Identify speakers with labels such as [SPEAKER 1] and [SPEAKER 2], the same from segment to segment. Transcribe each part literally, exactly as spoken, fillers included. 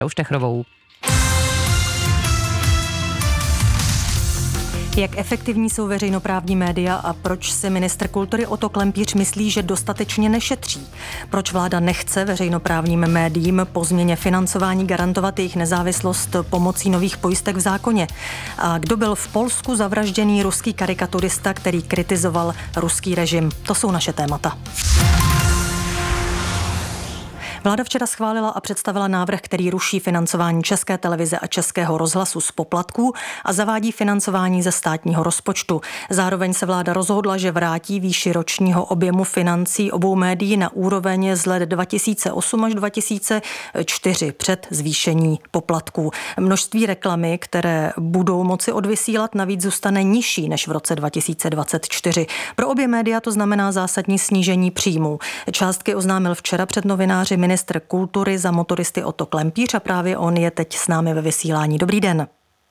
[SPEAKER 1] Štechrovou.
[SPEAKER 2] Jak efektivní jsou veřejnoprávní média a proč si ministr kultury Otto Klempíř myslí, že dostatečně nešetří? Proč vláda nechce veřejnoprávním médiím po změně financování garantovat jejich nezávislost pomocí nových pojistek v zákoně? A kdo byl v Polsku zavražděný ruský karikaturista, který kritizoval ruský režim? To jsou naše témata. Vláda včera schválila a představila návrh, který ruší financování České televize a Českého rozhlasu z poplatků a zavádí financování ze státního rozpočtu. Zároveň se vláda rozhodla, že vrátí výši ročního objemu financí obou médií na úroveň z let dva tisíce osm až dva tisíce čtyři před zvýšení poplatků. Množství reklamy, které budou moci odvysílat, navíc zůstane nižší než v roce dva tisíce dvacet čtyři. Pro obě média to znamená zásadní snížení příjmů. Částky oznámil včera před novináři ministr kultury za motoristy Otto Klempíř a právě on je teď s námi ve vysílání. Dobrý den.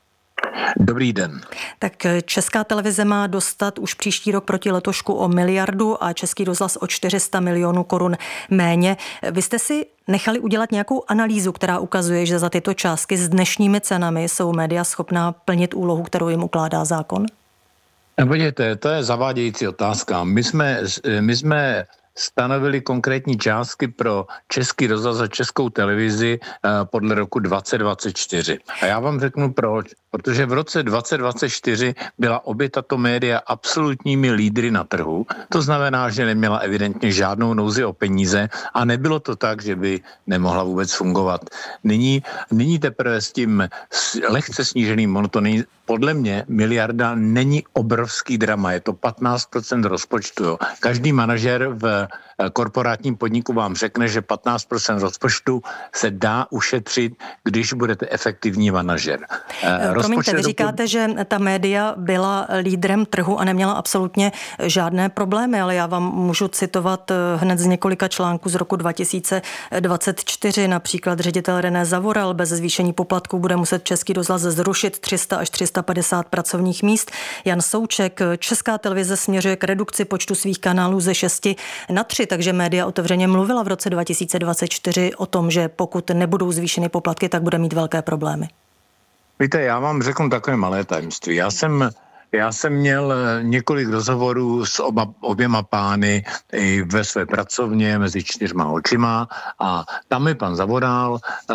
[SPEAKER 3] Dobrý den.
[SPEAKER 2] Tak Česká televize má dostat už příští rok proti letošku o miliardu a Český rozhlas o čtyři sta milionů korun méně. Vy jste si nechali udělat nějakou analýzu, která ukazuje, že za tyto částky s dnešními cenami jsou média schopná plnit úlohu, kterou jim ukládá zákon?
[SPEAKER 3] Podívejte, to je zavádějící otázka. My jsme, my jsme stanovili konkrétní částky pro Český rozhlas a Českou televizi podle roku dvacet dvacet čtyři. A já vám řeknu proč. Protože v roce dvacet dvacet čtyři byla obě tato média absolutními lídry na trhu. To znamená, že neměla evidentně žádnou nouzi o peníze a nebylo to tak, že by nemohla vůbec fungovat. Nyní, nyní teprve s tím lehce sníženým monotonem, podle mě miliarda není obrovský drama, je to patnáct procent rozpočtu. Jo. Každý manažer v korporátním podniku vám řekne, že patnáct procent rozpočtu se dá ušetřit, když budete efektivní manažer.
[SPEAKER 2] Promiňte, vy říkáte, že ta média byla lídrem trhu a neměla absolutně žádné problémy, ale já vám můžu citovat hned z několika článků z roku dva tisíce dvacet čtyři. Například ředitel René Zavoral bez zvýšení poplatků bude muset Český rozhlas zrušit tři sta až tři sta padesát pracovních míst. Jan Souček, Česká televize směřuje k redukci počtu svých kanálů ze šesti na tři, takže média otevřeně mluvila v roce dva tisíce dvacet čtyři o tom, že pokud nebudou zvýšeny poplatky, tak bude mít velké problémy.
[SPEAKER 3] Víte, já vám řeknu takové malé tajemství. Já jsem, já jsem měl několik rozhovorů s oba, oběma pány i ve své pracovně mezi čtyřma očima a tam mi pan Zavoral uh,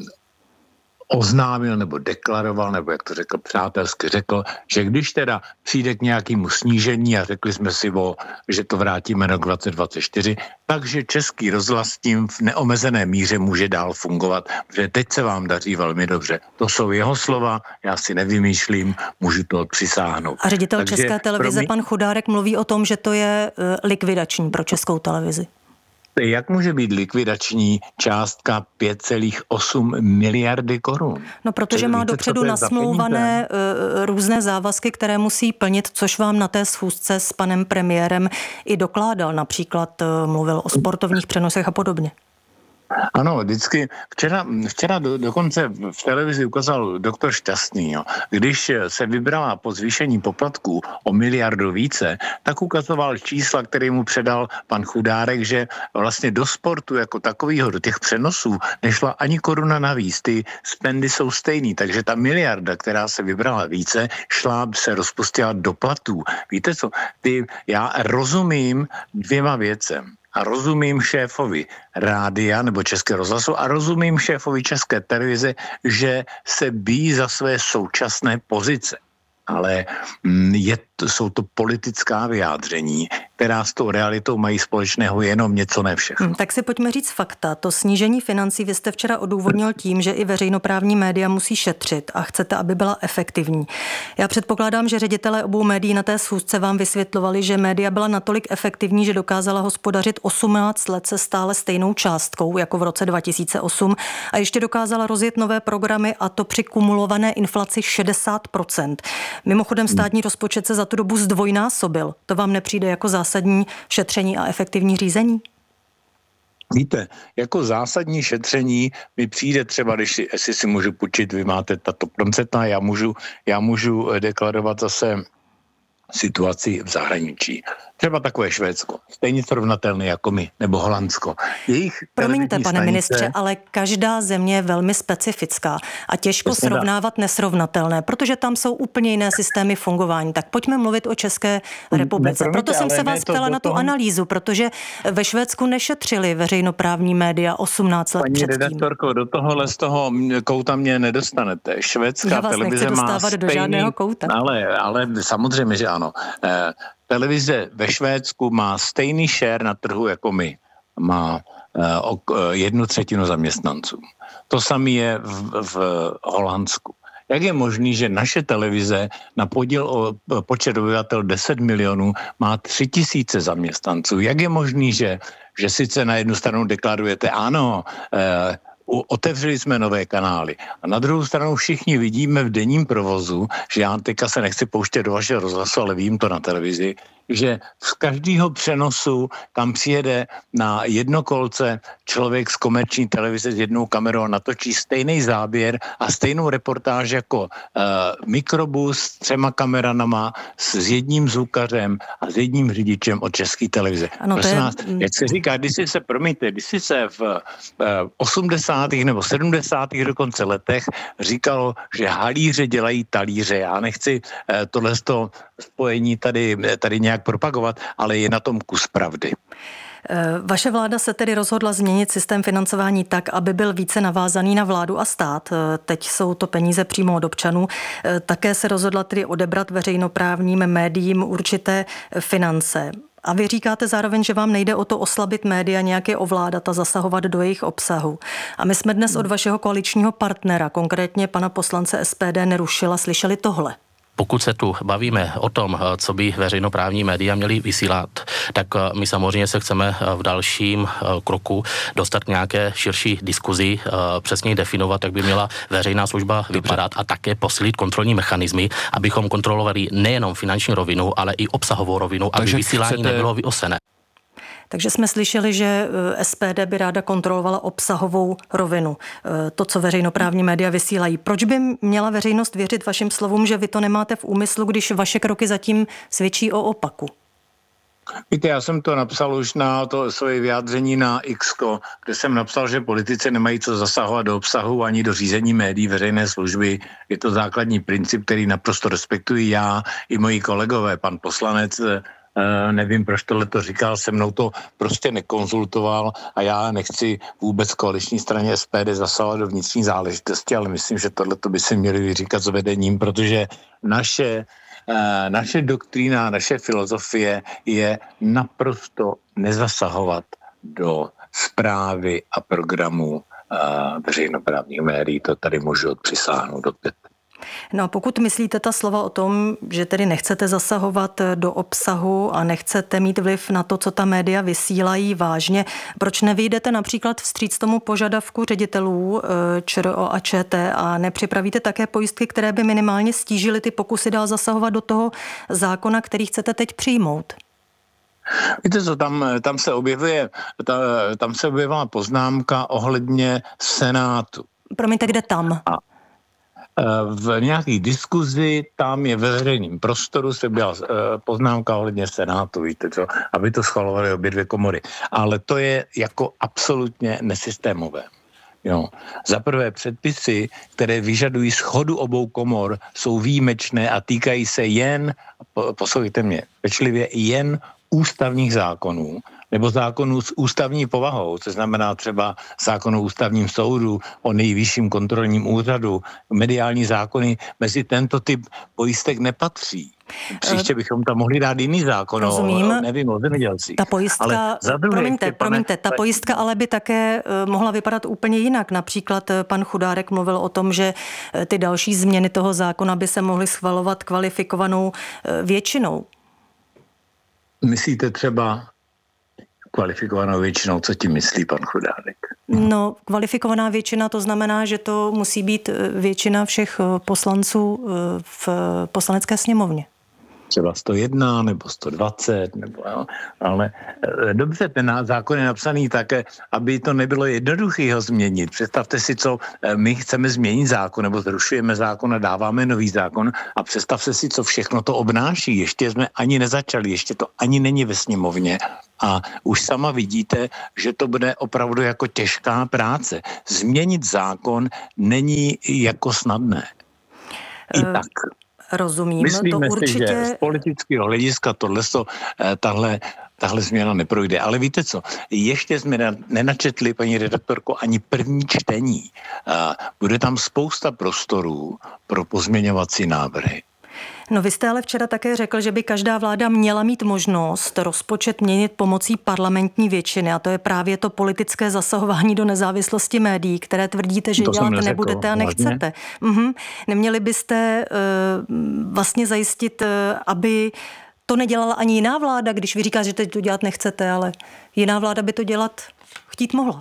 [SPEAKER 3] oznámil nebo deklaroval, nebo jak to řekl přátelsky, řekl, že když teda přijde k nějakému snížení a řekli jsme si, o, že to vrátíme na dvacet dvacet čtyři, takže Český rozhlas s tím v neomezené míře může dál fungovat, protože teď se vám daří velmi dobře. To jsou jeho slova, já si nevymýšlím, můžu to přisáhnout.
[SPEAKER 2] A ředitel Takže České televize,
[SPEAKER 3] mě...
[SPEAKER 2] pan Chudárek, mluví o tom, že to je likvidační pro Českou televizi.
[SPEAKER 3] Jak může být likvidační částka pět celá osm miliardy korun?
[SPEAKER 2] No, protože má
[SPEAKER 3] víte,
[SPEAKER 2] dopředu nasmlouvané různé závazky, které musí plnit, což vám na té schůzce s panem premiérem i dokládal. Například mluvil o sportovních přenosech a podobně.
[SPEAKER 3] Ano, vždycky. Včera, včera do, dokonce v televizi ukázal doktor Šťastný, jo. Když se vybrala po zvýšení poplatků o miliardu více, tak ukazoval čísla, které mu předal pan Chudárek, že vlastně do sportu jako takového, do těch přenosů nešla ani koruna navíc. Ty spendy jsou stejný, takže ta miliarda, která se vybrala více, šla, se rozpustila do platů. Víte co? Ty, já rozumím dvěma věcem. A rozumím šéfovi rádia nebo České rozhlasu a rozumím šéfovi České televize, že se bíjí za své současné pozice. Ale je, jsou to politická vyjádření, která s tou realitou mají společného jenom něco, ne všechno.
[SPEAKER 2] Hmm, tak si pojďme říct fakta. To snížení financí vy jste včera odůvodnil tím, že i veřejnoprávní média musí šetřit a chcete, aby byla efektivní. Já předpokládám, že ředitelé obou médií na té schůzce vám vysvětlovali, že média byla natolik efektivní, že dokázala hospodařit osmnáct let se stále stejnou částkou, jako v roce dva tisíce osm, a ještě dokázala rozjet nové programy, a to při kumulované inflaci šedesát procent. Mimochodem státní rozpočet se za tu dobu zdvojnásobil. To vám nepřijde jako zásadní šetření a efektivní řízení?
[SPEAKER 3] Víte, jako zásadní šetření mi přijde třeba, když si, jestli si můžu půjčit, vy máte tato procenta, já můžu, já můžu deklarovat zase situaci v zahraničí. Třeba takové Švédsko, stejně srovnatelné jako my, nebo Holandsko. Jejich
[SPEAKER 2] Promiňte, pane
[SPEAKER 3] stanice...
[SPEAKER 2] ministře, ale každá země je velmi specifická a těžko Přesně srovnávat tak. nesrovnatelné, protože tam jsou úplně jiné systémy fungování. Tak pojďme mluvit o České republice.
[SPEAKER 3] Ne,
[SPEAKER 2] Proto jsem se vás ptala na tu toho... analýzu, protože ve Švédsku nešetřili veřejnoprávní média osmnáct let
[SPEAKER 3] Paní
[SPEAKER 2] předtím.
[SPEAKER 3] Paní redaktorko, do tohohle z toho kouta mě nedostanete. Švédská televize má
[SPEAKER 2] do
[SPEAKER 3] stejný...
[SPEAKER 2] žádného kouta.
[SPEAKER 3] Ale, ale samozřejmě, že ano. Eh, televize ve Švédsku má stejný share na trhu jako my. Má eh, o, jednu třetinu zaměstnanců. To samé je v, v Holandsku. Jak je možný, že naše televize na podíl o počet obyvatel deset milionů má tři tisíce zaměstnanců? Jak je možný, že, že sice na jednu stranu deklarujete ano, eh, otevřeli jsme nové kanály. A na druhou stranu všichni vidíme v denním provozu, že já teďka se nechci pouštět do vašeho rozhlasu, ale vím to na televizi, že z každého přenosu, kam přijede na jednokolce člověk z komerční televize s jednou kamerou a natočí stejný záběr a stejnou reportáž jako uh, mikrobus s třema kameranama, s, s jedním zvukařem a s jedním řidičem od České televize.
[SPEAKER 2] Ano,
[SPEAKER 3] Prosím
[SPEAKER 2] je...
[SPEAKER 3] nás, jak se říká, když si se, promiňte, když si se v uh, osmdesátých nebo sedmdesátých dokonce letech říkalo, že halíře dělají talíře. Já nechci uh, tohle spojení tady, tady nějak propagovat, ale je na tom kus pravdy.
[SPEAKER 2] Vaše vláda se tedy rozhodla změnit systém financování tak, aby byl více navázaný na vládu a stát. Teď jsou to peníze přímo od občanů. Také se rozhodla tedy odebrat veřejnoprávním médiím určité finance. A vy říkáte zároveň, že vám nejde o to oslabit média, nějak je ovládat a zasahovat do jejich obsahu. A my jsme dnes od vašeho koaličního partnera, konkrétně pana poslance S P D Nerušila, slyšeli tohle.
[SPEAKER 1] Pokud se tu bavíme o tom, co by veřejnoprávní média měly vysílat, tak my samozřejmě se chceme v dalším kroku dostat k nějaké širší diskuzi, přesně definovat, jak by měla veřejná služba vypadat a také posílit kontrolní mechanismy, abychom kontrolovali nejenom finanční rovinu, ale i obsahovou rovinu, aby Takže vysílání chcete... nebylo vyosené.
[SPEAKER 2] Takže jsme slyšeli, že S P D by ráda kontrolovala obsahovou rovinu, to, co veřejnoprávní média vysílají. Proč by měla veřejnost věřit vašim slovům, že vy to nemáte v úmyslu, když vaše kroky zatím svědčí o opaku?
[SPEAKER 3] Víte, já jsem to napsal už na to svoje vyjádření na X, kde jsem napsal, že politici nemají co zasahovat do obsahu ani do řízení médií veřejné služby. Je to základní princip, který naprosto respektuji já i moji kolegové. Pan poslanec Uh, nevím, proč tohle to říkal, se mnou to prostě nekonzultoval a já nechci vůbec koaliční straně S P D zasahovat do vnitřní záležitosti, ale myslím, že tohle to by se měli vyříkat s vedením, protože naše, uh, naše doktrína, naše filozofie je naprosto nezasahovat do správy a programů uh, veřejnoprávních médií. To tady můžu odpřisáhnout opět.
[SPEAKER 2] No a pokud myslíte ta slova o tom, že tedy nechcete zasahovat do obsahu a nechcete mít vliv na to, co ta média vysílají vážně, proč nevyjdete například vstříc tomu požadavku ředitelů ČRO a ČT a nepřipravíte také pojistky, které by minimálně stížily ty pokusy dál zasahovat do toho zákona, který chcete teď přijmout?
[SPEAKER 3] Víte co, tam, tam se objevuje, ta, tam se objevila poznámka ohledně Senátu.
[SPEAKER 2] Promiňte, kde tam? A
[SPEAKER 3] v nějaký diskuzi, tam je ve veřejném prostoru se byla poznámka ohledně Senátu, víte co, aby to schvalovaly obě dvě komory. Ale to je jako absolutně nesystémové. Jo. Za prvé předpisy, které vyžadují shodu obou komor, jsou výjimečné a týkají se jen, poslouchejte mě pečlivě, jen ústavních zákonů, nebo zákonů s ústavní povahou, co znamená třeba zákon o ústavním soudu, o nejvyšším kontrolním úřadu, mediální zákony, mezi tento typ pojistek nepatří. Příště bychom tam mohli dát jiný zákon,
[SPEAKER 2] Rozumím.
[SPEAKER 3] o, nevím, o zemědělcích.
[SPEAKER 2] Ta pojistka, ale druhé, promiňte, pane, promiňte, ta pojistka ale by také mohla vypadat úplně jinak. Například pan Chudárek mluvil o tom, že ty další změny toho zákona by se mohly schvalovat kvalifikovanou většinou.
[SPEAKER 3] Myslíte třeba kvalifikovanou většinou, co tím myslí pan Chudárek?
[SPEAKER 2] No, kvalifikovaná většina, to znamená, že to musí být většina všech poslanců v poslanecké sněmovně.
[SPEAKER 3] třeba sto jedna nebo sto dvacet, nebo, jo. Ale e, dobře, ten zákon je napsaný tak, aby to nebylo jednoduché ho změnit. Představte si, co e, my chceme změnit zákon, nebo zrušujeme zákon a dáváme nový zákon a představte si, co všechno to obnáší. Ještě jsme ani nezačali, ještě to ani není ve sněmovně a už sama vidíte, že to bude opravdu jako těžká práce. Změnit zákon není jako snadné. I uh... tak.
[SPEAKER 2] Rozumím,
[SPEAKER 3] Myslíme
[SPEAKER 2] to určitě...
[SPEAKER 3] si, že z politického hlediska tohle, tahle, tahle změna neprojde. Ale víte co, ještě jsme nenačetli, paní redaktorko, ani první čtení. Bude tam spousta prostorů pro pozměňovací návrhy.
[SPEAKER 2] No vy jste ale včera také řekl, že by každá vláda měla mít možnost rozpočet měnit pomocí parlamentní většiny a to je právě to politické zasahování do nezávislosti médií, které tvrdíte, že to dělat nebudete a nechcete. Mhm. Neměli byste uh, vlastně zajistit, uh, aby to nedělala ani jiná vláda, když vy říkáte, že teď to dělat nechcete, ale jiná vláda by to dělat chtít mohla.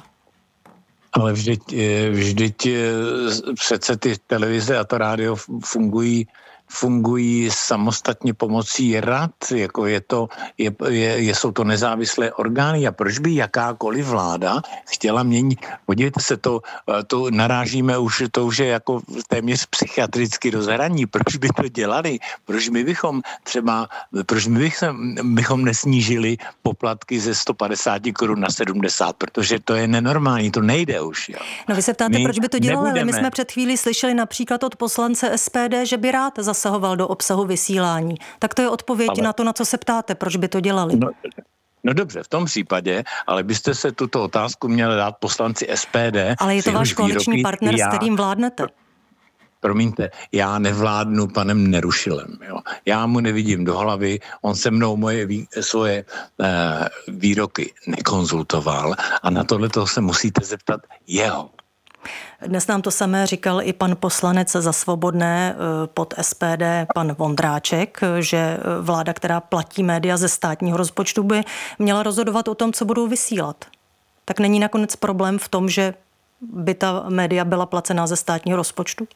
[SPEAKER 3] Ale vždyť, vždyť přece ty televize a to rádio fungují fungují samostatně pomocí rad, jako je to, je, je, jsou to nezávislé orgány a proč by jakákoliv vláda chtěla měnit, podívejte se, to, to narážíme už, to už je jako téměř psychiatricky rozhraní, proč by to dělali, proč my bychom třeba, proč my bychom, bychom nesnížili poplatky ze sto padesát korun na sedmdesát, protože to je nenormální, to nejde už. Jo.
[SPEAKER 2] No vy se ptáte, my proč by to dělali, ale my jsme před chvílí slyšeli například od poslance S P D, že by rád zasahoval do obsahu vysílání. Tak to je odpověď ale... na to, na co se ptáte, proč by to dělali.
[SPEAKER 3] No, no dobře, v tom případě, ale byste se tuto otázku měli dát poslanci S P D.
[SPEAKER 2] Ale je to váš koaliční partner, já... s kterým vládnete.
[SPEAKER 3] Promiňte, já nevládnu panem Nerušilem. Jo. Já mu nevidím do hlavy, on se mnou moje vý, svoje eh, výroky nekonzultoval a na tohleto se musíte zeptat jeho.
[SPEAKER 2] Dnes nám to samé říkal i pan poslanec za Svobodné pod S P D, pan Vondráček, že vláda, která platí média ze státního rozpočtu, by měla rozhodovat o tom, co budou vysílat. Tak není nakonec problém v tom, že by ta média byla placená ze státního rozpočtu?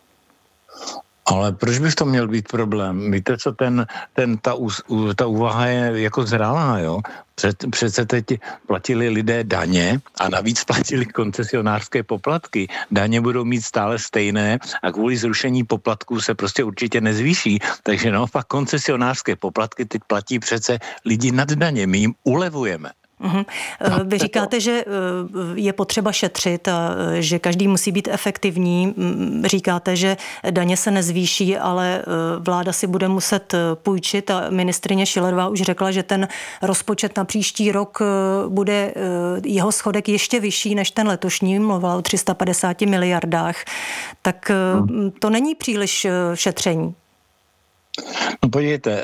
[SPEAKER 3] Ale proč by to měl být problém? Víte, co ten, ten, ta, ta úvaha je jako zralá, jo? Před, přece teď platili lidé daně a navíc platili koncesionářské poplatky. Daně budou mít stále stejné a kvůli zrušení poplatků se prostě určitě nezvýší. Takže naopak koncesionářské poplatky teď platí přece lidi nad daně. My jim ulevujeme.
[SPEAKER 2] Uhum. Vy říkáte, že je potřeba šetřit a že každý musí být efektivní. Říkáte, že daně se nezvýší, ale vláda si bude muset půjčit a ministryně Schillerová už řekla, že ten rozpočet na příští rok bude jeho schodek ještě vyšší než ten letošní, mluvila o tři sta padesát miliardách. Tak to není příliš šetření.
[SPEAKER 3] No podívejte,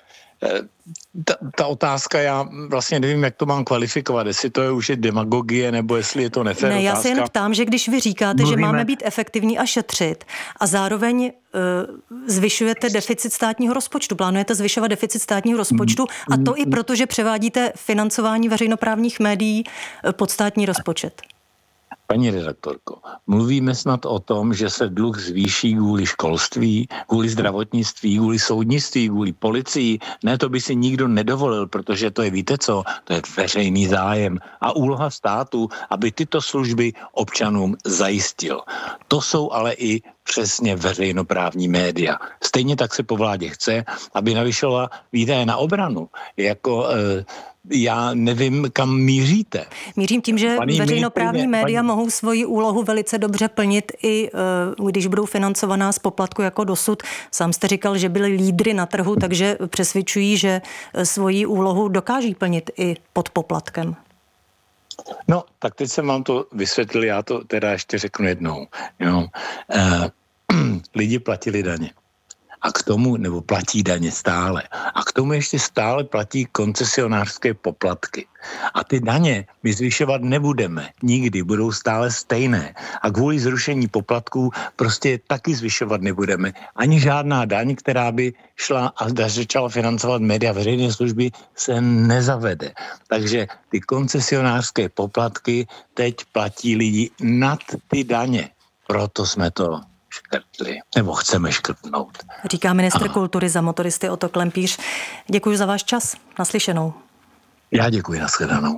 [SPEAKER 3] Ta, ta otázka, já vlastně nevím, jak to mám kvalifikovat, jestli to je už je demagogie, nebo jestli je to nefér
[SPEAKER 2] Ne, já
[SPEAKER 3] otázka.
[SPEAKER 2] se jen ptám, že když vy říkáte, Mluvíme... že máme být efektivní a šetřit a zároveň uh, zvyšujete deficit státního rozpočtu, plánujete zvyšovat deficit státního rozpočtu a to i proto, že převádíte financování veřejnoprávních médií pod státní rozpočet.
[SPEAKER 3] Paní redaktorko, mluvíme snad o tom, že se dluh zvýší kvůli školství, kvůli zdravotnictví, kvůli soudnictví, kvůli policii. Ne, to by si nikdo nedovolil, protože to je, víte co, to je veřejný zájem a úloha státu, aby tyto služby občanům zajistil. To jsou ale i přesně veřejnoprávní média. Stejně tak se po vládě chce, aby navyšovala výdaje na obranu. Jako... E, Já nevím, kam míříte.
[SPEAKER 2] Mířím tím, že paní veřejnoprávní média paní... mohou svoji úlohu velice dobře plnit i uh, když budou financovaná z poplatku jako dosud. Sám jste říkal, že byli lídry na trhu, takže přesvědčují, že svoji úlohu dokáží plnit i pod poplatkem.
[SPEAKER 3] No, tak teď jsem vám to vysvětlil, já to teda ještě řeknu jednou. Jo. Uh, lidi platili daně. A k tomu, nebo platí daně stále. A k tomu ještě stále platí koncesionářské poplatky. A ty daně my zvyšovat nebudeme. Nikdy. Budou stále stejné. A kvůli zrušení poplatků prostě taky zvyšovat nebudeme. Ani žádná daň, která by šla a začala financovat média veřejné služby, se nezavede. Takže ty koncesionářské poplatky teď platí lidi nad ty daně. Proto jsme to škrtli, nebo chceme škrtnout.
[SPEAKER 2] Říká ministr
[SPEAKER 3] Ano.
[SPEAKER 2] kultury za motoristy Otto Klempíř. Děkuji za váš čas. Naslyšenou.
[SPEAKER 3] Já děkuji, nashledanou.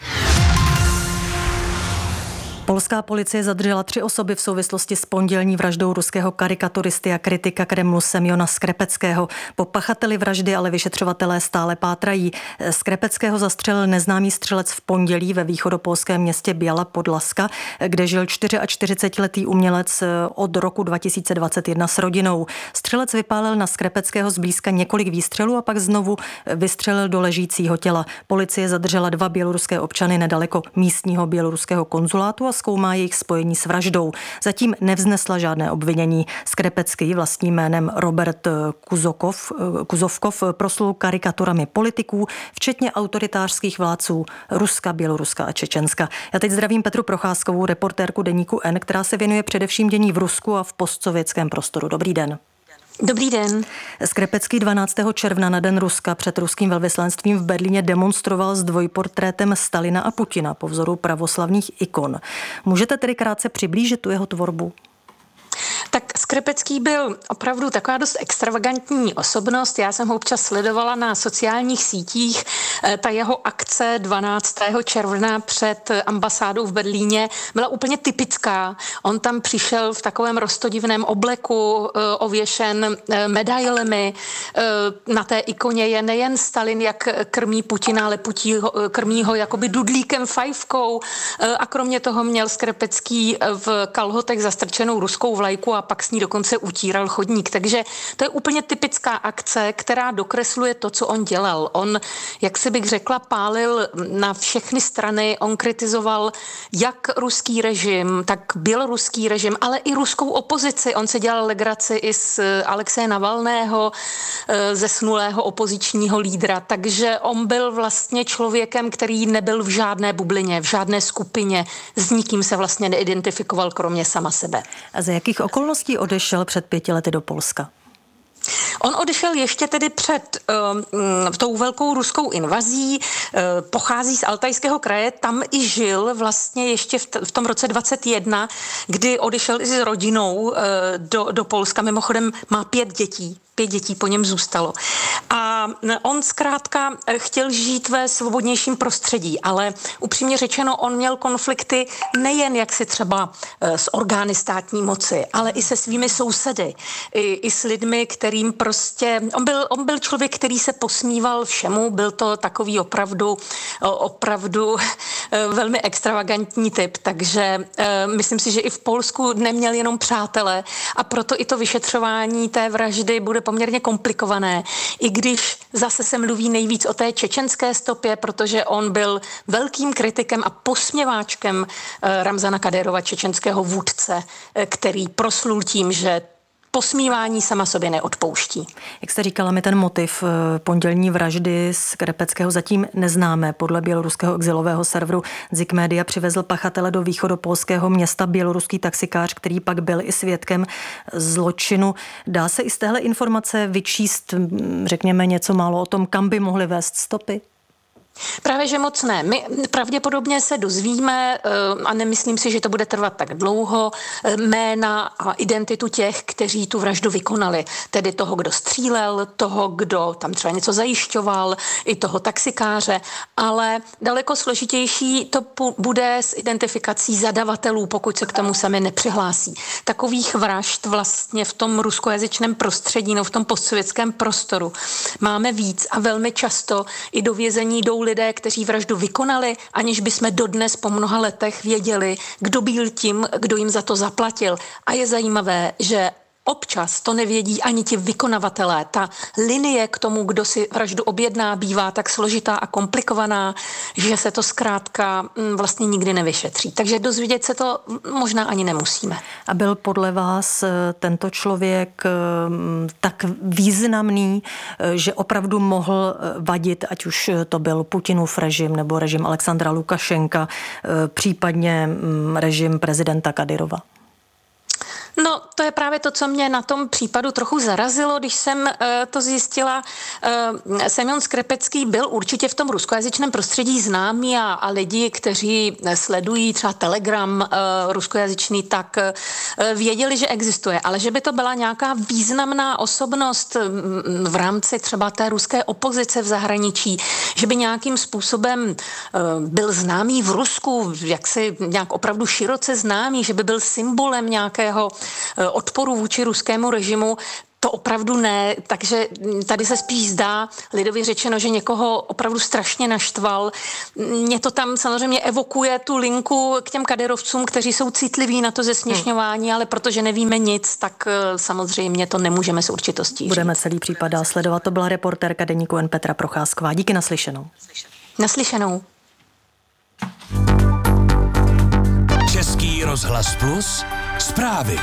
[SPEAKER 2] Polská policie zadržela tři osoby v souvislosti s pondělní vraždou ruského karikaturisty a kritika Kremlu Semjona Skrepeckého. Po pachateli vraždy ale vyšetřovatelé stále pátrají. Skrepeckého zastřelil neznámý střelec v pondělí ve východopolském městě Biała Podlaska, kde žil čtyřiačtyřicetiletý umělec od roku dva tisíce dvacet jedna s rodinou. Střelec vypálil na Skrepeckého zblízka několik výstřelů a pak znovu vystřelil do ležícího těla. Policie zadržela dva běloruské občany nedaleko místního běloruského konzulátu a zkoumá jejich spojení s vraždou. Zatím nevznesla žádné obvinění. Skrepecký vlastním jménem Robert Kuzokov, Kuzovkov proslul karikaturami politiků, včetně autoritářských vládců Ruska, Běloruska a Čečenska. Já teď zdravím Petru Procházkovou, reportérku deníku N, která se věnuje především dění v Rusku a v postsovětském prostoru. Dobrý den.
[SPEAKER 4] Dobrý den.
[SPEAKER 2] Skrepecký dvanáctého června na Den Ruska před ruským velvyslanstvím v Berlíně demonstroval s dvojportrétem Stalina a Putina po vzoru pravoslavných ikon. Můžete tedy krátce přiblížit tu jeho tvorbu?
[SPEAKER 4] Tak Skrepecký byl opravdu taková dost extravagantní osobnost. Já jsem ho občas sledovala na sociálních sítích. Ta jeho akce dvanáctého června před ambasádou v Berlíně byla úplně typická. On tam přišel v takovém roztodivném obleku, ověšen medailemi. Na té ikoně je nejen Stalin, jak krmí Putina, ale Putin krmí ho jakoby dudlíkem, fajfkou. A kromě toho měl Skrepecký v kalhotech zastrčenou ruskou vlajku a pak s ní dokonce utíral chodník. Takže to je úplně typická akce, která dokresluje to, co on dělal. On, jak si bych řekla, pálil na všechny strany. On kritizoval jak ruský režim, tak běloruský režim, ale i ruskou opozici. On se dělal legraci i z Alexeje Navalného, zesnulého opozičního lídra. Takže on byl vlastně člověkem, který nebyl v žádné bublině, v žádné skupině. S nikým se vlastně neidentifikoval, kromě sama sebe.
[SPEAKER 2] A za jakých okolností odešel před pěti lety do Polska?
[SPEAKER 4] On odešel ještě tedy před uh, tou velkou ruskou invazí, uh, pochází z Altajského kraje, tam i žil vlastně ještě v, t- v tom roce dvacet jedna, kdy odešel i s rodinou uh, do, do Polska. Mimochodem má pět dětí. Pět dětí po něm zůstalo. A on zkrátka chtěl žít ve svobodnějším prostředí, ale upřímně řečeno, on měl konflikty nejen jaksi třeba s orgány státní moci, ale i se svými sousedy, i, i s lidmi, kterým prostě, on byl, on byl člověk, který se posmíval všemu, byl to takový opravdu, opravdu velmi extravagantní typ, takže myslím si, že i v Polsku neměl jenom přátele a proto i to vyšetřování té vraždy bude poměrně komplikované, i když zase se mluví nejvíc o té čečenské stopě, protože on byl velkým kritikem a posměváčkem Ramzana Kadyrova, čečenského vůdce, který proslul tím, že posmívání sama sobě neodpouští.
[SPEAKER 2] Jak jste říkala, my ten motiv pondělní vraždy Skrepeckého zatím neznáme. Podle běloruského exilového serveru Zik Media přivezl pachatele do východopolského města běloruský taxikář, který pak byl i svědkem zločinu. Dá se i z téhle informace vyčíst, řekněme, něco málo o tom, kam by mohly vést stopy?
[SPEAKER 4] Právě, že moc ne. My pravděpodobně se dozvíme, a nemyslím si, že to bude trvat tak dlouho, jména a identitu těch, kteří tu vraždu vykonali. Tedy toho, kdo střílel, toho, kdo tam třeba něco zajišťoval, i toho taxikáře, ale daleko složitější to bude s identifikací zadavatelů, pokud se k tomu sami nepřihlásí. Takových vražd vlastně v tom ruskojazyčném prostředí, no v tom postsovětském prostoru máme víc a velmi často i do vězení jdou lidé, kteří vraždu vykonali, aniž bychom dodnes po mnoha letech věděli, kdo byl tím, kdo jim za to zaplatil. A je zajímavé, že občas to nevědí ani ti vykonavatelé. Ta linie k tomu, kdo si vraždu objedná, bývá tak složitá a komplikovaná, že se to zkrátka vlastně nikdy nevyšetří. Takže dozvědět se to možná ani nemusíme.
[SPEAKER 2] A byl podle vás tento člověk tak významný, že opravdu mohl vadit, ať už to byl Putinův režim nebo režim Alexandra Lukašenka, případně režim prezidenta Kadyrova?
[SPEAKER 4] No, to je právě to, co mě na tom případu trochu zarazilo, když jsem uh, to zjistila. Uh, Semjon Skrepecký byl určitě v tom ruskojazyčném prostředí známý a, a lidi, kteří sledují třeba Telegram uh, ruskojazyčný, tak uh, věděli, že existuje, ale že by to byla nějaká významná osobnost v rámci třeba té ruské opozice v zahraničí, že by nějakým způsobem uh, byl známý v Rusku, jaksi nějak opravdu široce známý, že by byl symbolem nějakého uh, odporu vůči ruskému režimu, to opravdu ne, takže tady se spíš zdá, lidově řečeno, že někoho opravdu strašně naštval. Mě to tam samozřejmě evokuje tu linku k těm kadyrovcům, kteří jsou citliví na to zesměšňování, hmm. ale protože nevíme nic, tak samozřejmě to nemůžeme s určitostí říct.
[SPEAKER 2] Budeme celý případ dál sledovat. To byla reportérka deníku N Petra Procházková. Díky, naslyšenou.
[SPEAKER 4] Naslyšenou.
[SPEAKER 5] Český rozhlas Plus, zprávy.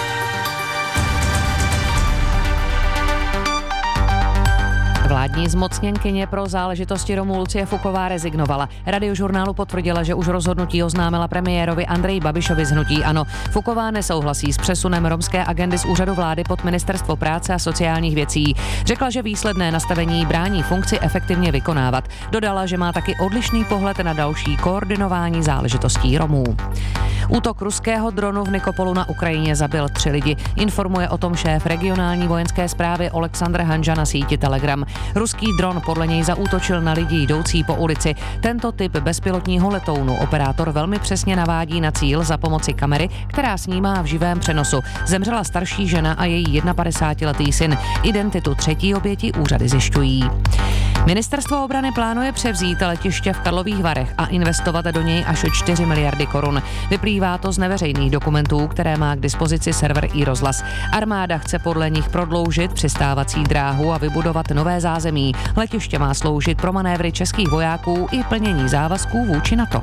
[SPEAKER 6] Vládní zmocněnkyně pro záležitosti Romů Lucie Fuková rezignovala. Radiožurnálu potvrdila, že už rozhodnutí oznámila premiérovi Andreji Babišovi z hnutí ANO. Fuková nesouhlasí s přesunem romské agendy z úřadu vlády pod Ministerstvo práce a sociálních věcí. Řekla, že výsledné nastavení brání funkci efektivně vykonávat. Dodala, že má taky odlišný pohled na další koordinování záležitostí Romů. Útok ruského dronu v Nikopolu na Ukrajině zabil tři lidi. Informuje o tom šéf regionální vojenské správy Oleksandr Hanža na síti Telegram. Ruský dron podle něj zaútočil na lidi jdoucí po ulici. Tento typ bezpilotního letounu operátor velmi přesně navádí na cíl za pomoci kamery, která snímá v živém přenosu. Zemřela starší žena a její padesátiletý syn. Identitu třetí oběti úřady zjišťují. Ministerstvo obrany plánuje převzít letiště v Karlových Varech a investovat do něj až čtyři miliardy korun. Vyplývá to z neveřejných dokumentů, které má k dispozici server iRozhlas. Armáda chce podle nich prodloužit přistávací dráhu a vybudovat nové zázemí. Letiště má sloužit pro manévry českých vojáků i plnění závazků vůči NATO.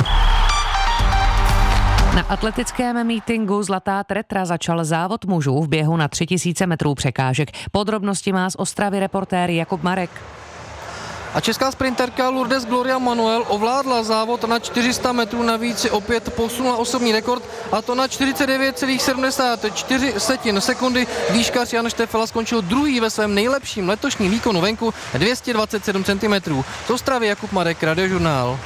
[SPEAKER 6] Na atletickém mítinku Zlatá Tretra začal závod mužů v běhu na tři tisíce metrů překážek. Podrobnosti má z Ostravy reportér Jakub Marek.
[SPEAKER 7] A česká sprinterka Lourdes Gloria Manuel ovládla závod na čtyři sta metrů, navíc si opět posunula osobní rekord, a to na čtyřicet devět celá sedmdesát čtyři sekundy. Výškař Jan Štefela skončil druhý ve svém nejlepším letošním výkonu venku, dvě stě dvacet sedm centimetrů. Z Ostravy Jakub Marek, Radiožurnál.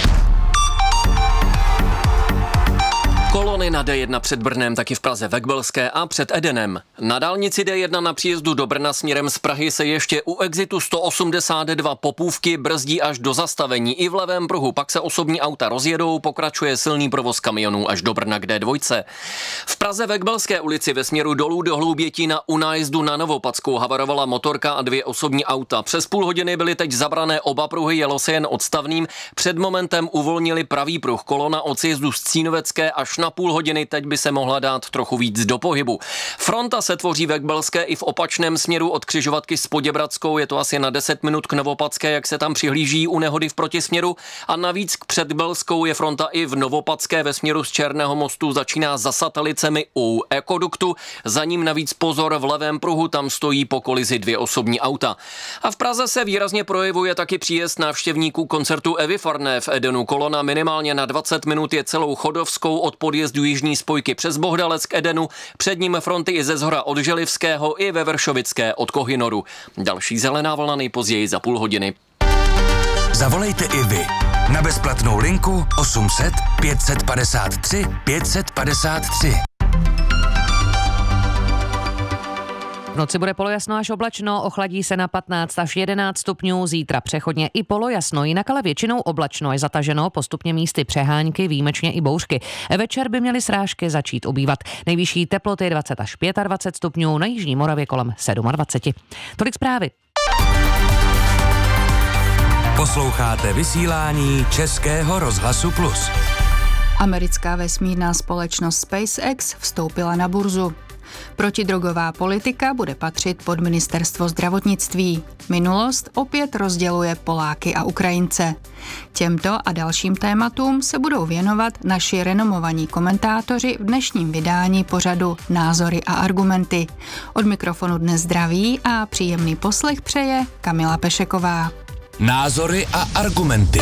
[SPEAKER 8] Kolony na D jedna před Brnem, taky v Praze Vekbelské a před Edenem. Na dálnici D jedna na příjezdu do Brna směrem z Prahy se ještě u exitu sto osmdesát dva Popůvky brzdí až do zastavení. I v levém pruhu pak se osobní auta rozjedou, pokračuje silný provoz kamionů až do Brna k D dva. V Praze Vekbelské ulici ve směru dolů do Hloubětína u nájezdu na Novopadskou havarovala motorka a dvě osobní auta. Přes půl hodiny byly teď zabrané oba pruhy, jelo se jen odstavným. Před momentem uvolnili pravý pruh. Kolona od sjezdu z Cínovecké až na půl hodiny, teď by se mohla dát trochu víc do pohybu. Fronta se tvoří ve Kbelské i v opačném směru od křižovatky s Poděbradskou, je to asi na deset minut k Novopadské, jak se tam přihlíží u nehody v protisměru, a navíc k Předkbelskou je fronta i v Novopadské ve směru z Černého mostu, začíná za Satelicemi u Ekoduktu, za ním navíc pozor v levém pruhu, tam stojí po kolizi dvě osobní auta. A v Praze se výrazně projevuje taky příjezd návštěvníků koncertu Evy Farné v Edenu. Kolona minimálně na dvacet minut je celou Chodovskou od podjezdu jižní spojky přes Bohdalec k Edenu, před ním fronty i ze Zhora od Želivského i ve Vršovické od Kohynoru. Další zelená vlna nejpozději za půl hodiny.
[SPEAKER 5] Zavolejte i vy na bezplatnou linku osm set pět padesát tři pět padesát tři.
[SPEAKER 6] V noci bude polojasno až oblačno, ochladí se na patnáct až jedenáct stupňů, zítra přechodně i polojasno, jinak ale většinou oblačno, je zataženo, postupně místy přehánky, výjimečně i bouřky. Večer by měly srážky začít ubývat. Nejvyšší teploty dvacet až dvacet pět stupňů, na jižní Moravě kolem dvacet sedm. Tolik zprávy.
[SPEAKER 5] Posloucháte vysílání Českého rozhlasu Plus.
[SPEAKER 9] Americká vesmírná společnost SpaceX vstoupila na burzu. Protidrogová politika bude patřit pod ministerstvo zdravotnictví. Minulost opět rozděluje Poláky a Ukrajince. Těmto a dalším tématům se budou věnovat naši renomovaní komentátoři v dnešním vydání pořadu Názory a argumenty. Od mikrofonu dnes zdraví a příjemný poslech přeje Kamila Pešeková.
[SPEAKER 5] Názory a argumenty.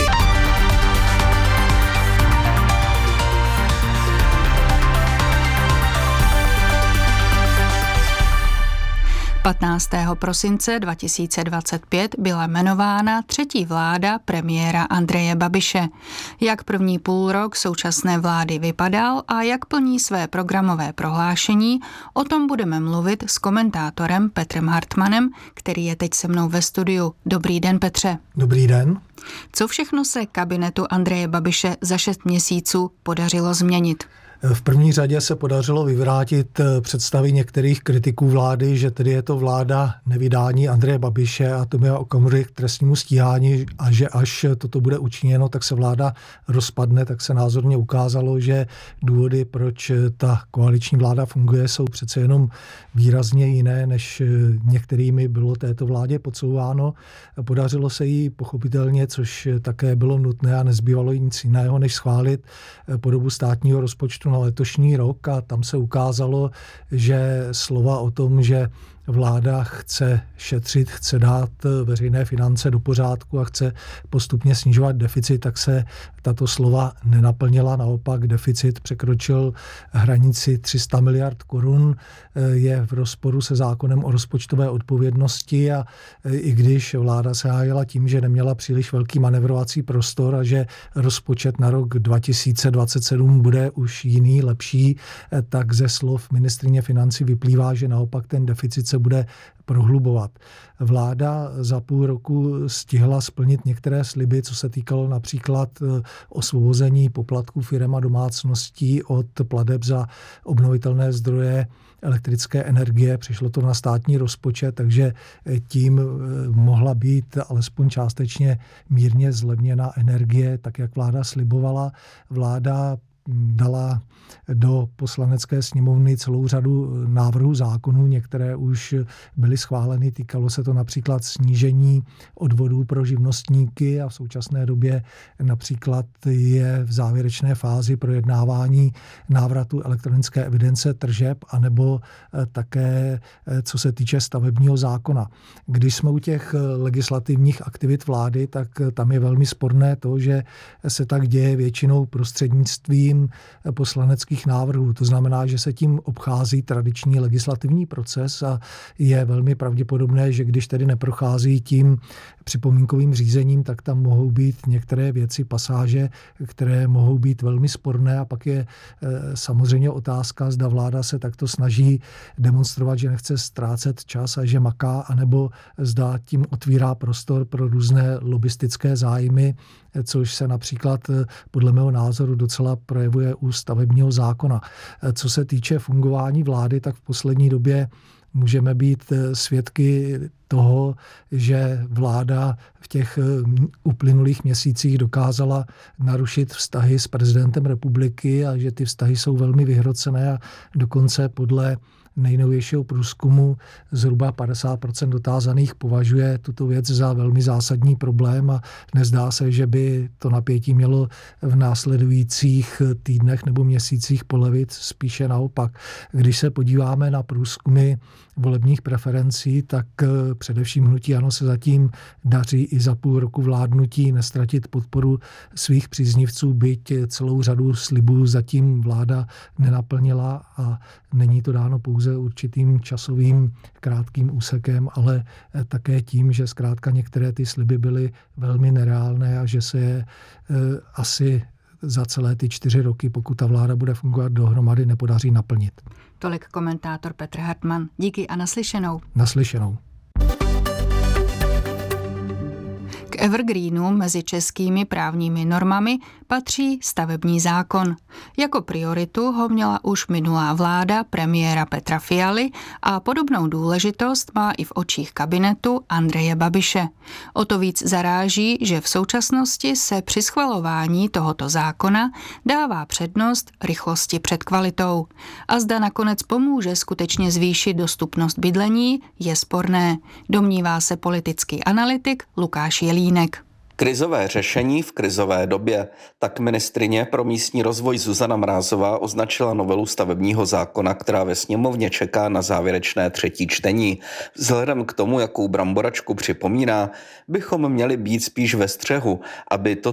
[SPEAKER 9] patnáctého prosince dva tisíce dvacet pět byla jmenována třetí vláda premiéra Andreje Babiše. Jak první půlrok současné vlády vypadal a jak plní své programové prohlášení, o tom budeme mluvit s komentátorem Petrem Hartmanem, který je teď se mnou ve studiu. Dobrý den, Petře.
[SPEAKER 10] Dobrý den.
[SPEAKER 9] Co všechno se kabinetu Andreje Babiše za šest měsíců podařilo změnit?
[SPEAKER 10] V první řadě se podařilo vyvrátit představy některých kritiků vlády, že tedy je to vláda nevydání Andreje Babiše a Tomia Okamury k trestnímu stíhání a že až toto bude učiněno, tak se vláda rozpadne, tak se názorně ukázalo, že důvody, proč ta koaliční vláda funguje, jsou přece jenom výrazně jiné, než některými bylo této vládě podsouváno. Podařilo se jí pochopitelně, což také bylo nutné a nezbývalo nic jiného, než schválit podobu státního rozpočtu na letošní rok a tam se ukázalo, že slova o tom, že vláda chce šetřit, chce dát veřejné finance do pořádku a chce postupně snižovat deficit, tak se tato slova nenaplnila. Naopak deficit překročil hranici tři sta miliard korun, je v rozporu se zákonem o rozpočtové odpovědnosti a i když vláda se hájila tím, že neměla příliš velký manevrovací prostor a že rozpočet na rok dva tisíce dvacet sedm bude už jiný, lepší, tak ze slov ministryně financí vyplývá, že naopak ten deficit se bude prohlubovat. Vláda za půl roku stihla splnit některé sliby, co se týkalo například osvobození poplatků firem a domácností od plateb za obnovitelné zdroje elektrické energie. Přišlo to na státní rozpočet, takže tím mohla být alespoň částečně mírně zlevněna energie, tak jak vláda slibovala. Vláda dala do poslanecké sněmovny celou řadu návrhů zákonů, některé už byly schváleny, týkalo se to například snížení odvodů pro živnostníky a v současné době například je v závěrečné fázi projednávání návratu elektronické evidence tržeb, anebo také co se týče stavebního zákona. Když jsme u těch legislativních aktivit vlády, tak tam je velmi sporné to, že se tak děje většinou prostřednictvím poslaneckých návrhů. To znamená, že se tím obchází tradiční legislativní proces a je velmi pravděpodobné, že když tedy neprochází tím připomínkovým řízením, tak tam mohou být některé věci, pasáže, které mohou být velmi sporné a pak je samozřejmě otázka, zda vláda se takto snaží demonstrovat, že nechce ztrácet čas a že maká, anebo zda tím otvírá prostor pro různé lobistické zájmy, což se například podle mého názoru docela projevuje u stavebního zákona. Co se týče fungování vlády, tak v poslední době můžeme být svědky toho, že vláda v těch uplynulých měsících dokázala narušit vztahy s prezidentem republiky a že ty vztahy jsou velmi vyhrocené a dokonce podle nejnovějšího průzkumu zhruba padesát procent dotázaných považuje tuto věc za velmi zásadní problém a nezdá se, že by to napětí mělo v následujících týdnech nebo měsících polevit, spíše naopak. Když se podíváme na průzkumy volebních preferencí, tak především hnutí ANO se zatím daří i za půl roku vládnutí nestratit podporu svých příznivců, byť celou řadu slibů zatím vláda nenaplnila a není to dáno pouze určitým časovým krátkým úsekem, ale také tím, že zkrátka některé ty sliby byly velmi nereálné a že se je asi za celé ty čtyři roky, pokud ta vláda bude fungovat dohromady, nepodaří naplnit.
[SPEAKER 9] Tolik komentátor Petr Hartman. Díky a naslyšenou.
[SPEAKER 10] Naslyšenou.
[SPEAKER 9] K evergreenu mezi českými právními normami patří stavební zákon. Jako prioritu ho měla už minulá vláda premiéra Petra Fialy a podobnou důležitost má i v očích kabinetu Andreje Babiše. O to víc zaráží, že v současnosti se při schvalování tohoto zákona dává přednost rychlosti před kvalitou. A zda nakonec pomůže skutečně zvýšit dostupnost bydlení, je sporné, domnívá se politický analytik Lukáš Jelínek.
[SPEAKER 11] Krizové řešení v krizové době. Tak ministryně pro místní rozvoj Zuzana Mrázová označila novelu stavebního zákona, která ve sněmovně čeká na závěrečné třetí čtení. Vzhledem k tomu, jakou bramboračku připomíná, bychom měli být spíš ve střehu, aby toto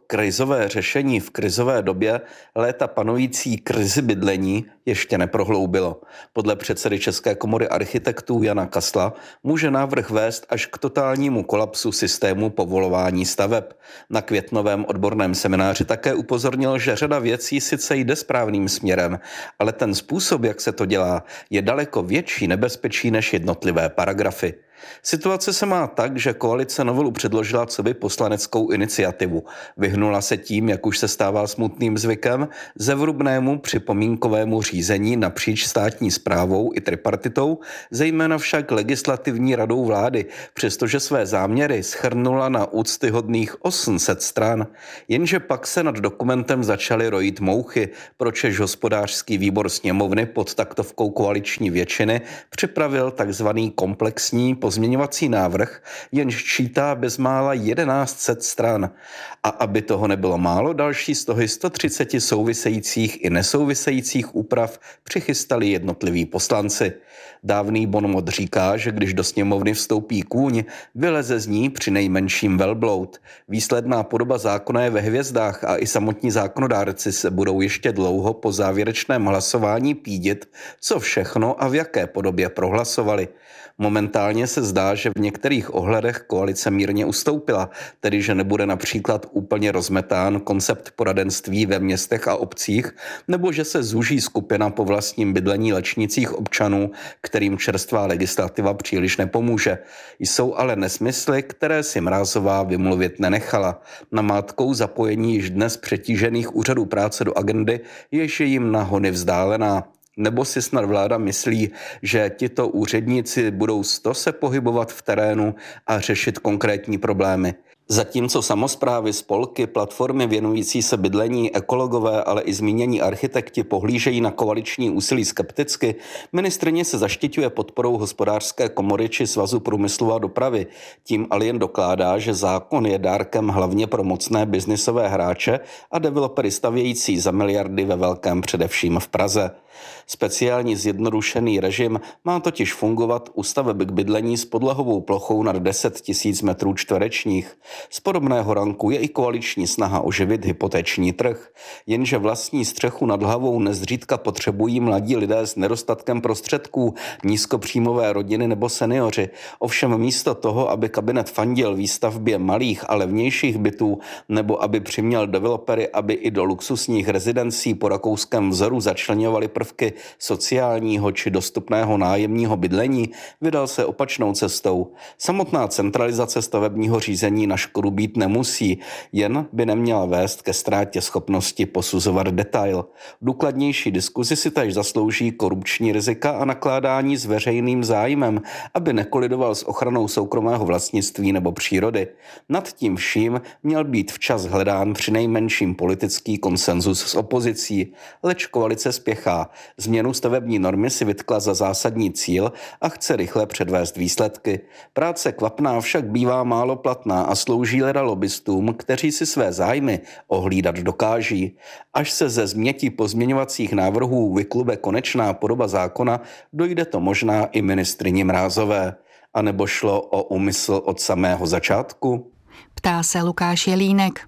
[SPEAKER 11] krizové řešení v krizové době léta panující krizi bydlení ještě neprohloubilo. Podle předsedy České komory architektů Jana Kasla může návrh vést až k totálnímu kolapsu systému povolování staveb. Na květnovém odborném semináři také upozornil, že řada věcí sice jde správným směrem, ale ten způsob, jak se to dělá, je daleko větší nebezpečí než jednotlivé paragrafy. Situace se má tak, že koalice novelu předložila coby poslaneckou iniciativu. Vyhnula se tím, jak už se stává smutným zvykem, zevrubnému připomínkovému řízení napříč státní správou i tripartitou, zejména však legislativní radou vlády, přestože své záměry shrnula na úctyhodných osm set stran. Jenže pak se nad dokumentem začaly rojit mouchy, pročež hospodářský výbor sněmovny pod taktovkou koaliční většiny připravil takzvaný komplexní pozměňovací návrh, jenž čítá bezmála jedenáct set stran. A aby toho nebylo málo, další z toho sto třicet souvisejících i nesouvisejících úprav přichystali jednotliví poslanci. Dávný bonmot říká, že když do sněmovny vstoupí kůň, vyleze z ní při nejmenším velbloud. Výsledná podoba zákona je ve hvězdách a i samotní zákonodárci se budou ještě dlouho po závěrečném hlasování pídit, co všechno a v jaké podobě prohlasovali. Momentálně se zdá, že v některých ohledech koalice mírně ustoupila, tedy že nebude například úplně rozmetán koncept poradenství ve městech a obcích, nebo že se zúží skupina po vlastním bydlení lečnicích občanů, kterým čerstvá legislativa příliš nepomůže. Jsou ale nesmysly, které si Mrázová vymluvit nenechala. Namátkou zapojení již dnes přetížených úřadů práce do agendy, jež je jim na hony vzdálená. Nebo si snad vláda myslí, že tito úředníci budou sto se pohybovat v terénu a řešit konkrétní problémy. Zatímco samosprávy, spolky, platformy věnující se bydlení, ekologové, ale i zmínění architekti pohlížejí na koaliční úsilí skepticky, ministryně se zaštiťuje podporou Hospodářské komory či Svazu průmyslu a dopravy. Tím ale jen dokládá, že zákon je dárkem hlavně pro mocné biznisové hráče a developery stavějící za miliardy ve velkém především v Praze. Speciální zjednodušený režim má totiž fungovat u staveb k bydlení s podlahovou plochou nad deset tisíc metrů čtverečních. Z podobného ranku je i koaliční snaha oživit hypoteční trh, jenže vlastní střechu nad hlavou nezřídka potřebují mladí lidé s nedostatkem prostředků, nízkopříjmové rodiny nebo seniori. Ovšem místo toho, aby kabinet fandil výstavbě malých a levnějších bytů nebo aby přiměl developery, aby i do luxusních rezidencí po rakouském vzoru začleňovali prvky sociálního či dostupného nájemního bydlení, vydal se opačnou cestou. Samotná centralizace stavebního řízení na škodu být nemusí, jen by neměla vést ke ztrátě schopnosti posuzovat detail. Důkladnější diskuzi si též zaslouží korupční rizika a nakládání s veřejným zájmem, aby nekolidoval s ochranou soukromého vlastnictví nebo přírody. Nad tím vším měl být včas hledán přinejmenším politický konsenzus s opozicí, leč koalice spěchá. Změnu stavební normy si vytkla za zásadní cíl a chce rychle předvést výsledky. Práce kvapná však bývá málo platná a slouží leda lobbystům, kteří si své zájmy ohlídat dokáží. Až se ze změti pozměňovacích návrhů vyklube konečná podoba zákona, dojde to možná i ministryni Mrázové. A nebo šlo o úmysl od samého začátku?
[SPEAKER 9] Ptá se Lukáš Jelínek.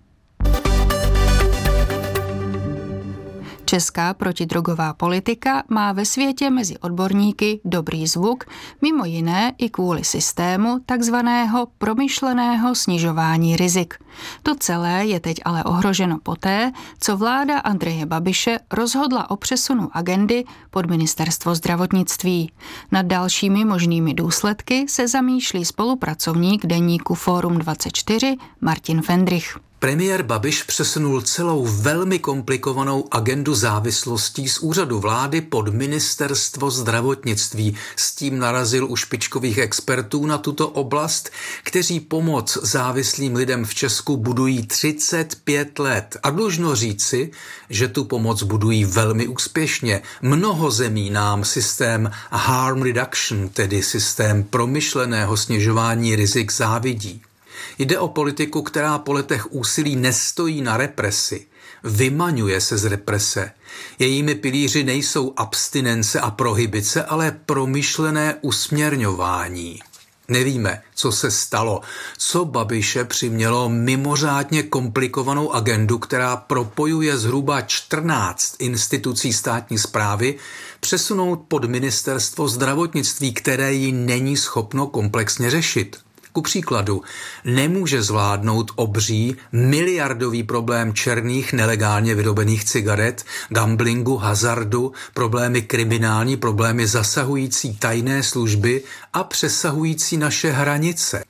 [SPEAKER 9] Česká protidrogová politika má ve světě mezi odborníky dobrý zvuk, mimo jiné i kvůli systému takzvaného promyšleného snižování rizik. To celé je teď ale ohroženo poté, co vláda Andreje Babiše rozhodla o přesunu agendy pod ministerstvo zdravotnictví. Nad dalšími možnými důsledky se zamýšlí spolupracovník deníku Fórum dvacet čtyři Martin Fendrich.
[SPEAKER 12] Premiér Babiš přesunul celou velmi komplikovanou agendu závislostí z úřadu vlády pod ministerstvo zdravotnictví. S tím narazil u špičkových expertů na tuto oblast, kteří pomoc závislým lidem v Česku budují třicet pět let. A dlužno říci, že tu pomoc budují velmi úspěšně. Mnoho zemí nám systém harm reduction, tedy systém promyšleného snižování rizik, závidí. Jde o politiku, která po letech úsilí nestojí na represi, vymaňuje se z represe. Jejími pilíři nejsou abstinence a prohibice, ale promyšlené usměrňování. Nevíme, co se stalo, co Babiše přimělo mimořádně komplikovanou agendu, která propojuje zhruba čtrnáct institucí státní správy, přesunout pod ministerstvo zdravotnictví, které ji není schopno komplexně řešit. Ku příkladu, nemůže zvládnout obří miliardový problém černých nelegálně vyrobených cigaret, gamblingu, hazardu, problémy kriminální, problémy zasahující tajné služby a přesahující naše hranice.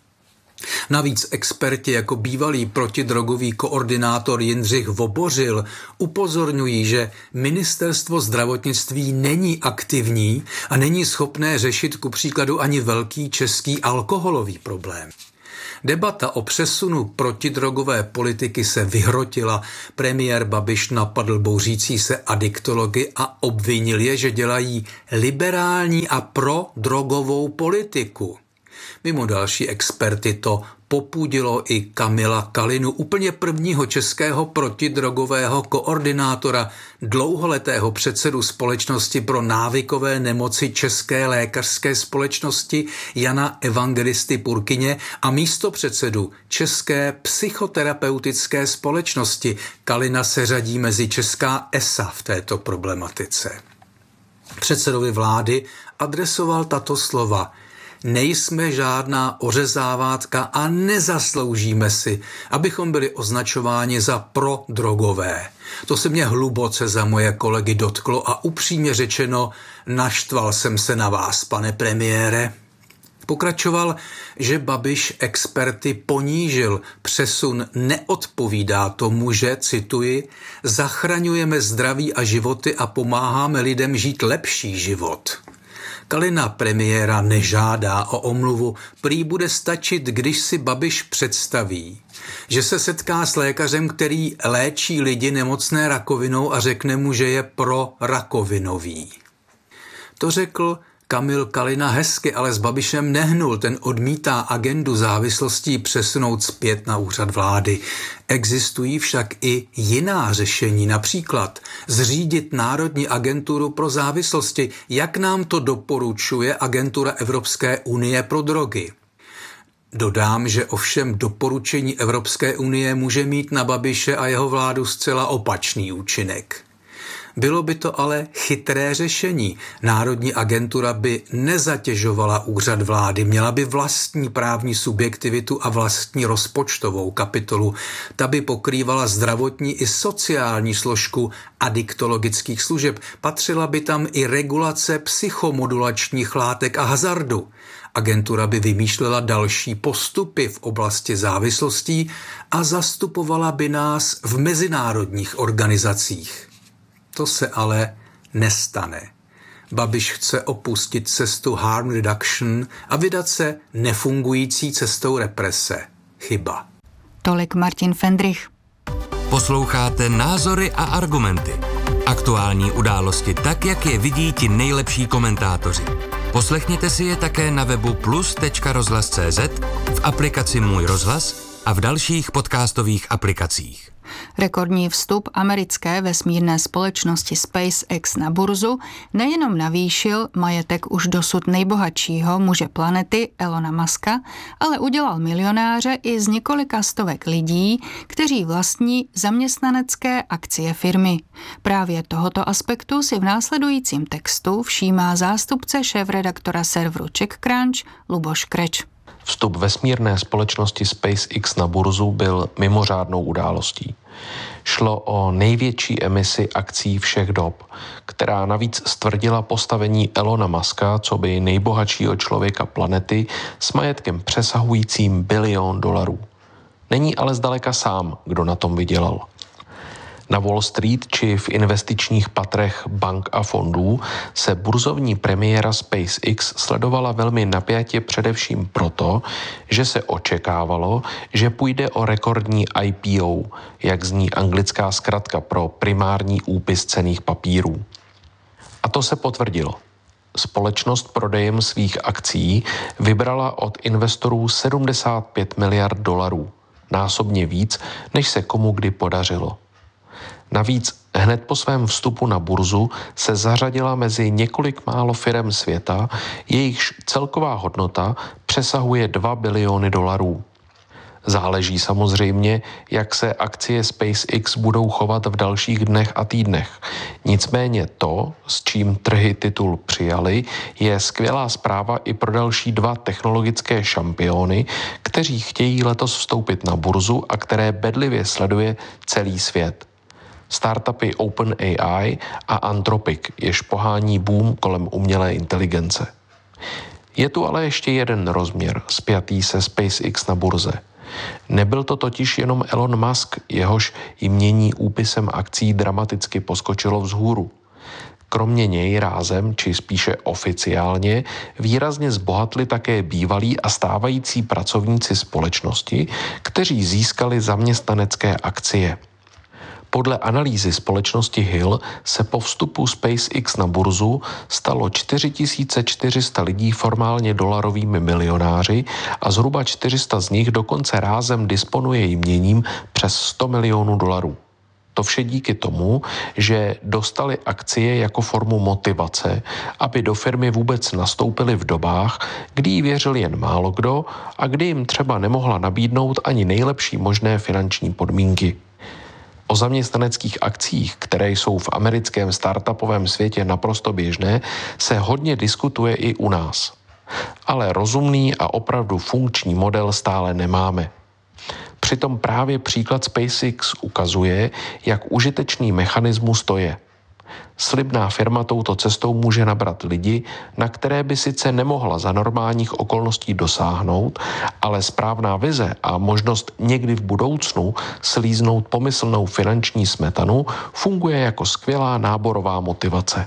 [SPEAKER 12] Navíc experti jako bývalý protidrogový koordinátor Jindřich Vobořil upozorňují, že ministerstvo zdravotnictví není aktivní a není schopné řešit ku příkladu ani velký český alkoholový problém. Debata o přesunu protidrogové politiky se vyhrotila. Premiér Babiš napadl bouřící se adiktology a obvinil je, že dělají liberální a prodrogovou politiku. Mimo další experty to popudilo i Kamila Kalinu, úplně prvního českého protidrogového koordinátora, dlouholetého předsedu Společnosti pro návykové nemoci České lékařské společnosti Jana Evangelisty Purkyně a místopředsedu České psychoterapeutické společnosti. Kalina se řadí mezi česká E S A v této problematice. Předsedovi vlády adresoval tato slova: nejsme žádná ořezávátka a nezasloužíme si, abychom byli označováni za prodrogové. To se mě hluboce za moje kolegy dotklo a upřímně řečeno, naštval jsem se na vás, pane premiére. Pokračoval, že Babiš experty ponížil. Přesun neodpovídá tomu, že, cituji, zachraňujeme zdraví a životy a pomáháme lidem žít lepší život. Kalina premiéra nežádá o omluvu, prý bude stačit, když si Babiš představí, že se setká s lékařem, který léčí lidi nemocné rakovinou a řekne mu, že je prorakovinový. To řekl Kamil Kalina hezky, ale s Babišem nehnul, ten odmítá agendu závislostí přesunout zpět na úřad vlády. Existují však i jiná řešení, například zřídit Národní agenturu pro závislosti, jak nám to doporučuje agentura Evropské unie pro drogy. Dodám, že ovšem doporučení Evropské unie může mít na Babiše a jeho vládu zcela opačný účinek. Bylo by to ale chytré řešení. Národní agentura by nezatěžovala úřad vlády, měla by vlastní právní subjektivitu a vlastní rozpočtovou kapitolu. Ta by pokrývala zdravotní i sociální složku adiktologických služeb. Patřila by tam i regulace psychomodulačních látek a hazardu. Agentura by vymýšlela další postupy v oblasti závislostí a zastupovala by nás v mezinárodních organizacích. To se ale nestane. Babiš chce opustit cestu harm reduction a vydat se nefungující cestou represe. Chyba.
[SPEAKER 9] Tolik Martin Fendrich.
[SPEAKER 5] Posloucháte Názory a argumenty. Aktuální události tak, jak je vidí ti nejlepší komentátoři. Poslechněte si je také na webu plus tečka rozhlas tečka cé zet, v aplikaci Můj rozhlas a v dalších podcastových aplikacích.
[SPEAKER 9] Rekordní vstup americké vesmírné společnosti SpaceX na burzu nejenom navýšil majetek už dosud nejbohatšího muže planety Elona Muska, ale udělal milionáře i z několika stovek lidí, kteří vlastní zaměstnanecké akcie firmy. Právě tohoto aspektu si v následujícím textu všímá zástupce šéfredaktora serveru CzechCrunch Luboš Kreč.
[SPEAKER 13] Vstup vesmírné společnosti SpaceX na burzu byl mimořádnou událostí. Šlo o největší emisi akcií všech dob, která navíc stvrdila postavení Elona Muska coby nejbohatšího člověka planety s majetkem přesahujícím bilion dolarů. Není ale zdaleka sám, kdo na tom vydělal. Na Wall Street či v investičních patrech bank a fondů se burzovní premiéra SpaceX sledovala velmi napjatě především proto, že se očekávalo, že půjde o rekordní I P O, jak zní anglická zkratka pro primární úpis cenných papírů. A to se potvrdilo. Společnost prodejem svých akcií vybrala od investorů sedmdesát pět miliard dolarů, násobně víc, než se komu kdy podařilo. Navíc Hned po svém vstupu na burzu se zařadila mezi několik málo firem světa, jejichž celková hodnota přesahuje dva biliony dolarů. Záleží samozřejmě, jak se akcie SpaceX budou chovat v dalších dnech a týdnech. Nicméně to, s čím trhy titul přijali, je skvělá zpráva i pro další dva technologické šampiony, kteří chtějí letos vstoupit na burzu a které bedlivě sleduje celý svět. Startupy OpenAI a Anthropic, jež pohání boom kolem umělé inteligence. Je tu ale ještě jeden rozměr spjatý se SpaceX na burze. Nebyl to totiž jenom Elon Musk, jehož jmění úpisem akcí dramaticky poskočilo vzhůru. Kromě něj rázem, či spíše oficiálně, výrazně zbohatli také bývalí a stávající pracovníci společnosti, kteří získali zaměstnanecké akcie. Podle analýzy společnosti Hill se po vstupu SpaceX na burzu stalo čtyři tisíce čtyři sta lidí formálně dolarovými milionáři a zhruba čtyři sta z nich dokonce rázem disponuje jměním přes sto milionů dolarů. To vše díky tomu, že dostali akcie jako formu motivace, aby do firmy vůbec nastoupili v dobách, kdy jí věřil jen málo kdo a kdy jim třeba nemohla nabídnout ani nejlepší možné finanční podmínky. O zaměstnaneckých akcích, které jsou v americkém startupovém světě naprosto běžné, se hodně diskutuje i u nás. Ale rozumný a opravdu funkční model stále nemáme. Přitom právě příklad SpaceX ukazuje, jak užitečný mechanismus to je. Slibná firma touto cestou může nabrat lidi, na které by sice nemohla za normálních okolností dosáhnout, ale správná vize a možnost někdy v budoucnu slíznout pomyslnou finanční smetanu funguje jako skvělá náborová motivace.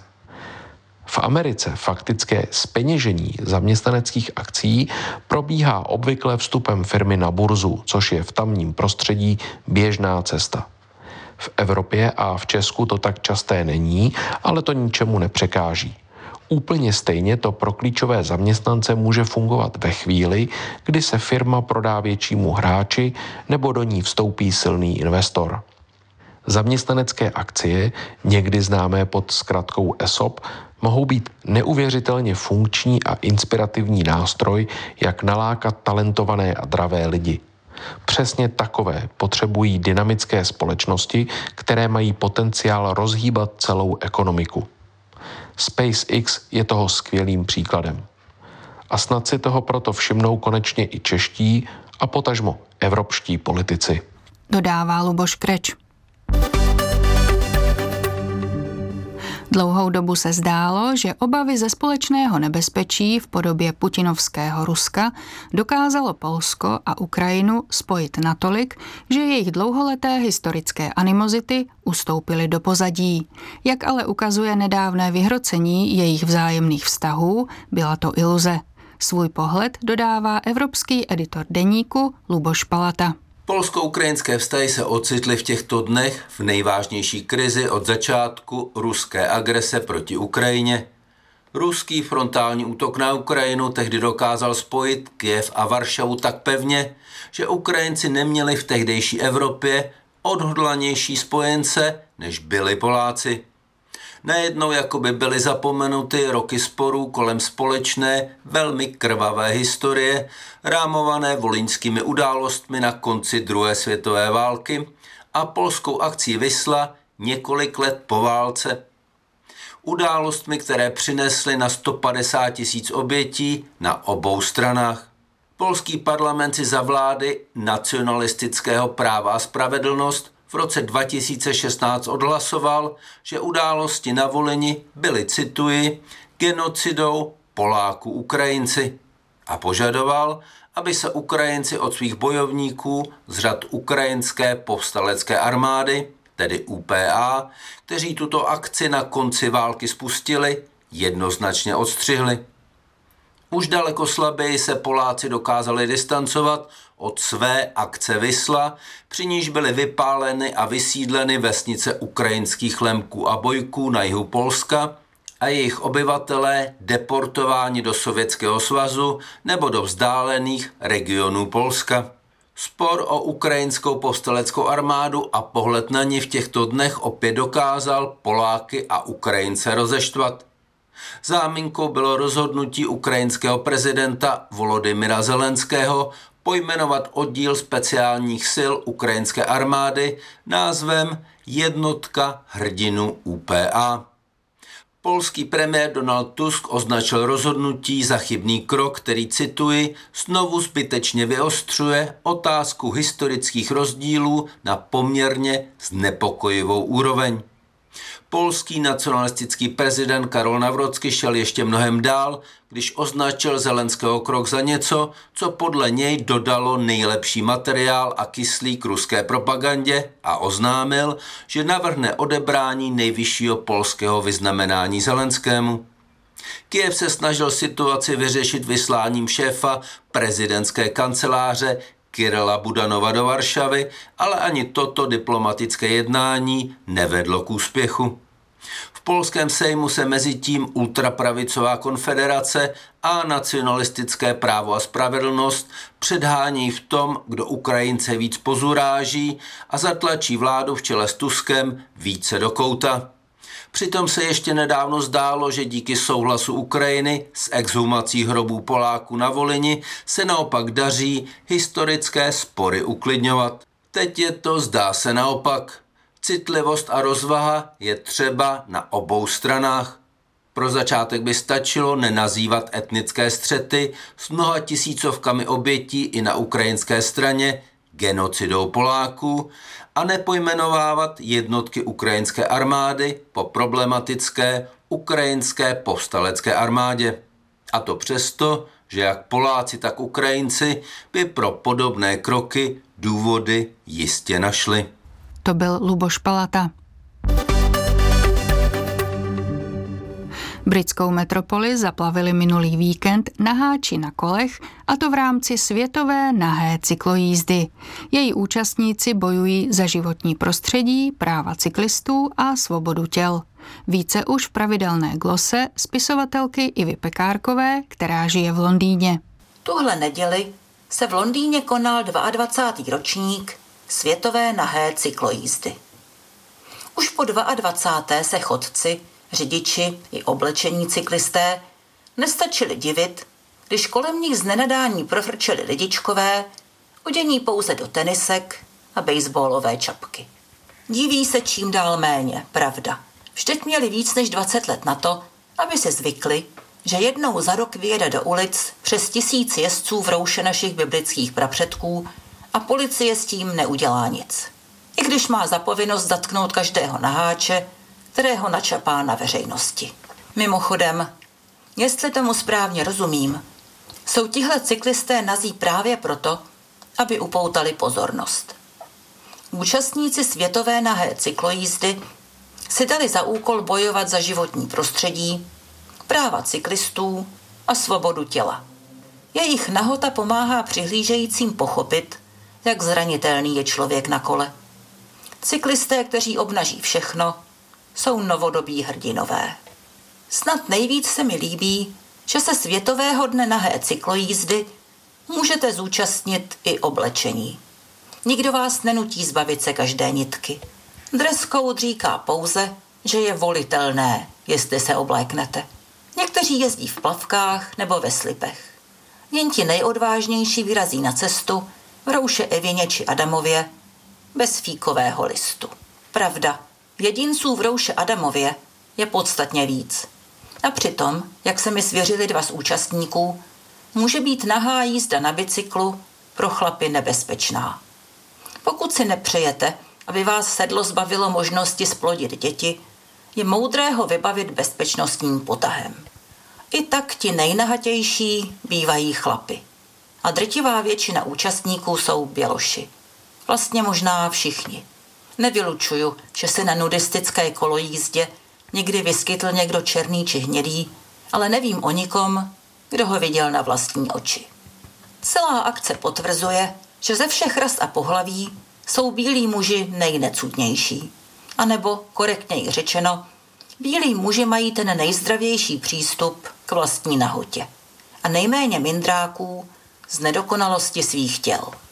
[SPEAKER 13] V Americe faktické zpeněžení zaměstnaneckých akcí probíhá obvykle vstupem firmy na burzu, což je v tamním prostředí běžná cesta. V Evropě a v Česku to tak časté není, ale to ničemu nepřekáží. Úplně stejně to pro klíčové zaměstnance může fungovat ve chvíli, kdy se firma prodá většímu hráči nebo do ní vstoupí silný investor. Zaměstnanecké akcie, někdy známé pod zkratkou E S O P, mohou být neuvěřitelně funkční a inspirativní nástroj, jak nalákat talentované a dravé lidi. Přesně takové potřebují dynamické společnosti, které mají potenciál rozhýbat celou ekonomiku. SpaceX je toho skvělým příkladem. A snad si toho proto všimnou konečně i čeští a potažmo evropští politici.
[SPEAKER 9] Dodává Luboš Kreč. Dlouhou dobu se zdálo, že obavy ze společného nebezpečí v podobě putinovského Ruska dokázalo Polsko a Ukrajinu spojit natolik, že jejich dlouholeté historické animozity ustoupily do pozadí. Jak ale ukazuje nedávné vyhrocení jejich vzájemných vztahů, byla to iluze. Svůj pohled dodává evropský editor deníku Luboš Palata.
[SPEAKER 14] Polsko-ukrajinské vztahy se ocitly v těchto dnech v nejvážnější krizi od začátku ruské agrese proti Ukrajině. Ruský frontální útok na Ukrajinu tehdy dokázal spojit Kyjev a Varšavu tak pevně, že Ukrajinci neměli v tehdejší Evropě odhodlanější spojence, než byli Poláci. Najednou jakoby byly zapomenuty roky sporů kolem společné, velmi krvavé historie, rámované volyňskými událostmi na konci druhé světové války a polskou akcí Wisla několik let po válce. Událostmi, které přinesly na sto padesát tisíc obětí na obou stranách. Polský parlament si za vlády nacionalistického Práva a spravedlnost v roce dva tisíce šestnáct odhlasoval, že události na Volyni byly, cituji, genocidou Poláků Ukrajinci a požadoval, aby se Ukrajinci od svých bojovníků z řad ukrajinské povstalecké armády, tedy U P A, kteří tuto akci na konci války spustili, jednoznačně odstřihli. Už daleko slaběji se Poláci dokázali distancovat od své akce Wisla, při níž byly vypáleny a vysídleny vesnice ukrajinských Lemků a Bojků na jihu Polska a jejich obyvatelé deportováni do Sovětského svazu nebo do vzdálených regionů Polska. Spor o ukrajinskou povstaleckou armádu a pohled na ní v těchto dnech opět dokázal Poláky a Ukrajince rozeštvat. Záminkou bylo rozhodnutí ukrajinského prezidenta Volodymyra Zelenského pojmenovat oddíl speciálních sil ukrajinské armády názvem Jednotka hrdinů U P A. Polský premiér Donald Tusk označil rozhodnutí za chybný krok, který, cituji, znovu zbytečně vyostřuje otázku historických rozdílů na poměrně znepokojivou úroveň. Polský nacionalistický prezident Karol Nawrocki šel ještě mnohem dál, když označil Zelenského krok za něco, co podle něj dodalo nejlepší materiál a kyslík ruské propagandě a oznámil, že navrhne odebrání nejvyššího polského vyznamenání Zelenskému. Kyjev se snažil situaci vyřešit vysláním šéfa prezidentské kanceláře Kirila Budanova do Varšavy, ale ani toto diplomatické jednání nevedlo k úspěchu. V polském sejmu se mezitím ultrapravicová konfederace a nacionalistické Právo a spravedlnost předhání v tom, kdo Ukrajince víc pozuráží a zatlačí vládu v čele s Tuskem více do kouta. Přitom se ještě nedávno zdálo, že díky souhlasu Ukrajiny s exhumací hrobů Poláků na Volyni se naopak daří historické spory uklidňovat. Teď je to, zdá se, naopak. Citlivost a rozvaha je třeba na obou stranách. Pro začátek by stačilo nenazývat etnické střety s mnoha tisícovkami obětí i na ukrajinské straně genocidou Poláků a nepojmenovávat jednotky ukrajinské armády po problematické ukrajinské povstalecké armádě. A to přesto, že jak Poláci, tak Ukrajinci by pro podobné kroky důvody jistě našli.
[SPEAKER 9] To byl Luboš Palata. Britskou metropoli zaplavili minulý víkend naháči na kolech, a to v rámci světové nahé cyklojízdy. Její účastníci bojují za životní prostředí, práva cyklistů a svobodu těl. Více už v pravidelné glose spisovatelky Ivy Pekárkové, která žije v Londýně.
[SPEAKER 15] Tuhle neděli se v Londýně konal dvacátý druhý ročník světové nahé cyklojízdy. Už po dvacáté druhé se chodci, řidiči i oblečení cyklisté nestačili divit, když kolem nich z nenadání profrčeli lidičkové, odění pouze do tenisek a baseballové čapky. Diví se čím dál méně, pravda. Vždyť měli víc než dvacet let na to, aby si zvykli, že jednou za rok vyjede do ulic přes tisíc jezdců v rouše našich biblických prapředků a policie s tím neudělá nic. I když má za povinnost zatknout každého naháče, kterého načapá na veřejnosti. Mimochodem, jestli tomu správně rozumím, jsou tihle cyklisté nazí právě proto, aby upoutali pozornost. Účastníci světové nahé cyklojízdy si dali za úkol bojovat za životní prostředí, práva cyklistů a svobodu těla. Jejich nahota pomáhá přihlížejícím pochopit, jak zranitelný je člověk na kole. Cyklisté, kteří obnaží všechno, jsou novodobí hrdinové. Snad nejvíc se mi líbí, že se světového dne nahé cyklojízdy můžete zúčastnit i oblečení. Nikdo vás nenutí zbavit se každé nitky. Dress code říká pouze, že je volitelné, jestli se obléknete. Někteří jezdí v plavkách nebo ve slipech. Jen ti nejodvážnější vyrazí na cestu v rouše Evině či Adamově bez fíkového listu. Pravda, jedinců v rouše Adamově je podstatně víc. A přitom, jak se mi svěřili dva z účastníků, může být nahá jízda na bicyklu pro chlapy nebezpečná. Pokud si nepřejete, aby vás sedlo zbavilo možnosti splodit děti, je moudré ho vybavit bezpečnostním potahem. I tak ti nejnahatější bývají chlapy. A drtivá většina účastníků jsou běloši. Vlastně možná všichni. Nevylučuju, že se na nudistické kolojízdě někdy vyskytl někdo černý či hnědý, ale nevím o nikom, kdo ho viděl na vlastní oči. Celá akce potvrzuje, že ze všech ras a pohlaví jsou bílí muži nejnecudnější. A nebo, korektněji řečeno, bílí muži mají ten nejzdravější přístup k vlastní nahotě a nejméně mindráků z nedokonalosti svých těl.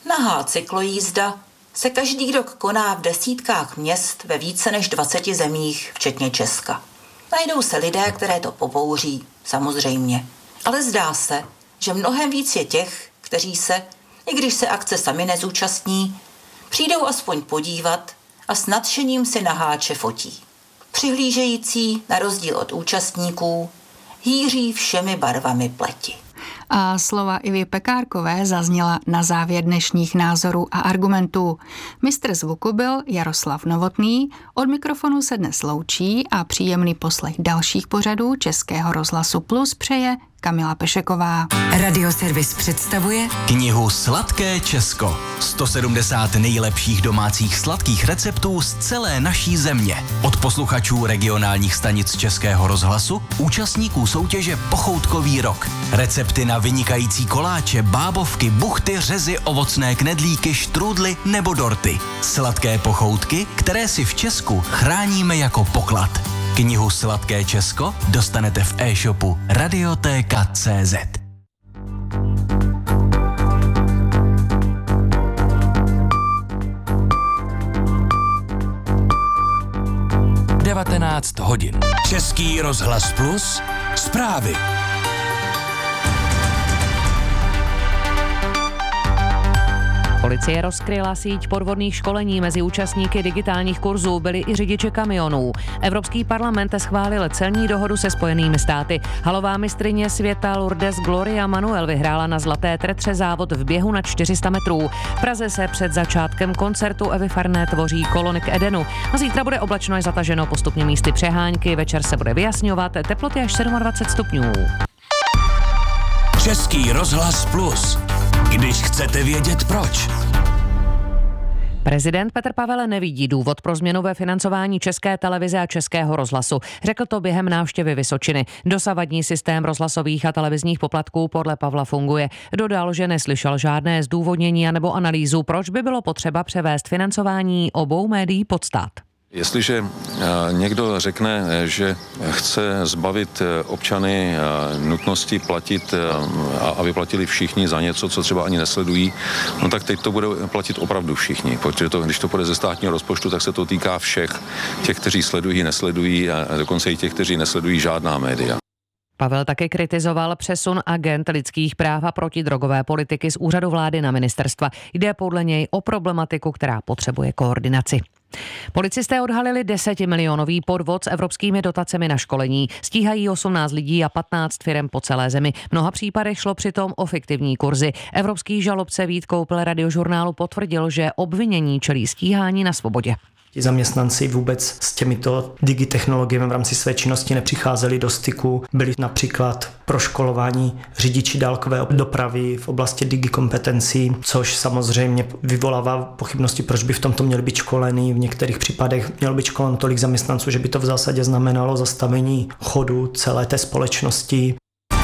[SPEAKER 15] Nahá cyklojízda se každý rok koná v desítkách měst ve více než dvaceti zemích, včetně Česka. Najdou se lidé, které to pobouří, samozřejmě. Ale zdá se, že mnohem víc je těch, kteří se, i když se akce sami nezúčastní, přijdou aspoň podívat a s nadšením si na háče fotí. Přihlížející, na rozdíl od účastníků, hýří všemi barvami pleti.
[SPEAKER 9] A slova Ivy Pekárkové zazněla na závěr dnešních názorů a argumentů. Mistr zvuku byl Jaroslav Novotný, od mikrofonu se dnes loučí a příjemný poslech dalších pořadů Českého rozhlasu Plus přeje Kamila Pešeková.
[SPEAKER 16] Radioservis představuje knihu Sladké Česko. sto sedmdesát nejlepších domácích sladkých receptů z celé naší země. Od posluchačů regionálních stanic Českého rozhlasu, účastníků soutěže Pochoutkový rok. Recepty na vynikající koláče, bábovky, buchty, řezy, ovocné knedlíky, štrůdly nebo dorty. Sladké pochoutky, které si v Česku chráníme jako poklad. Knihu Sladké Česko dostanete v e-shopu Radiotéka tečka cé zet. devatenáct hodin. Český rozhlas Plus. Zprávy.
[SPEAKER 6] Policie rozkryla síť podvodných školení mezi účastníky digitálních kurzů, byli i řidiči kamionů. Evropský parlament schválil celní dohodu se Spojenými státy. Halová mistryně světa Lourdes Gloria Manuel vyhrála na zlaté tretře závod v běhu na čtyři sta metrů. V Praze se před začátkem koncertu Evy Farné tvoří kolony k Edenu. A zítra bude oblačno až zataženo, postupně místy přehánky, večer se bude vyjasňovat, teploty až dvacet sedm stupňů.
[SPEAKER 16] Český rozhlas Plus. Když chcete vědět proč.
[SPEAKER 6] Prezident Petr Pavel nevidí důvod pro změnu ve financování České televize a Českého rozhlasu. Řekl to během návštěvy Vysočiny. Dosavadní systém rozhlasových a televizních poplatků podle Pavla funguje. Dodal, že neslyšel žádné zdůvodnění anebo analýzu, proč by bylo potřeba převést financování obou médií pod stát.
[SPEAKER 17] Jestliže někdo řekne, že chce zbavit občany nutnosti platit, aby platili všichni za něco, co třeba ani nesledují, no tak teď to bude platit opravdu všichni, protože to, když to půjde ze státního rozpočtu, tak se to týká všech, těch, kteří sledují, nesledují a dokonce i těch, kteří nesledují žádná média.
[SPEAKER 6] Pavel také kritizoval přesun agent lidských práv a protidrogové politiky z úřadu vlády na ministerstva. Jde podle něj o problematiku, která potřebuje koordinaci. Policisté odhalili desetimilionový podvod s evropskými dotacemi na školení. Stíhají osmnáct lidí a patnáct firem po celé zemi. V mnoha případech šlo přitom o fiktivní kurzy. Evropský žalobce Vít Koupil Radiožurnálu potvrdil, že obvinění čelí stíhání na svobodě.
[SPEAKER 18] Ti zaměstnanci vůbec s těmito digitechnologiemi v rámci své činnosti nepřicházeli do styku. Byli například proškolování řidiči dálkové dopravy v oblasti digikompetencí, což samozřejmě vyvolává pochybnosti, proč by v tomto měli být školení. V některých případech mělo být školeno tolik zaměstnanců, že by to v zásadě znamenalo zastavení chodu celé té společnosti.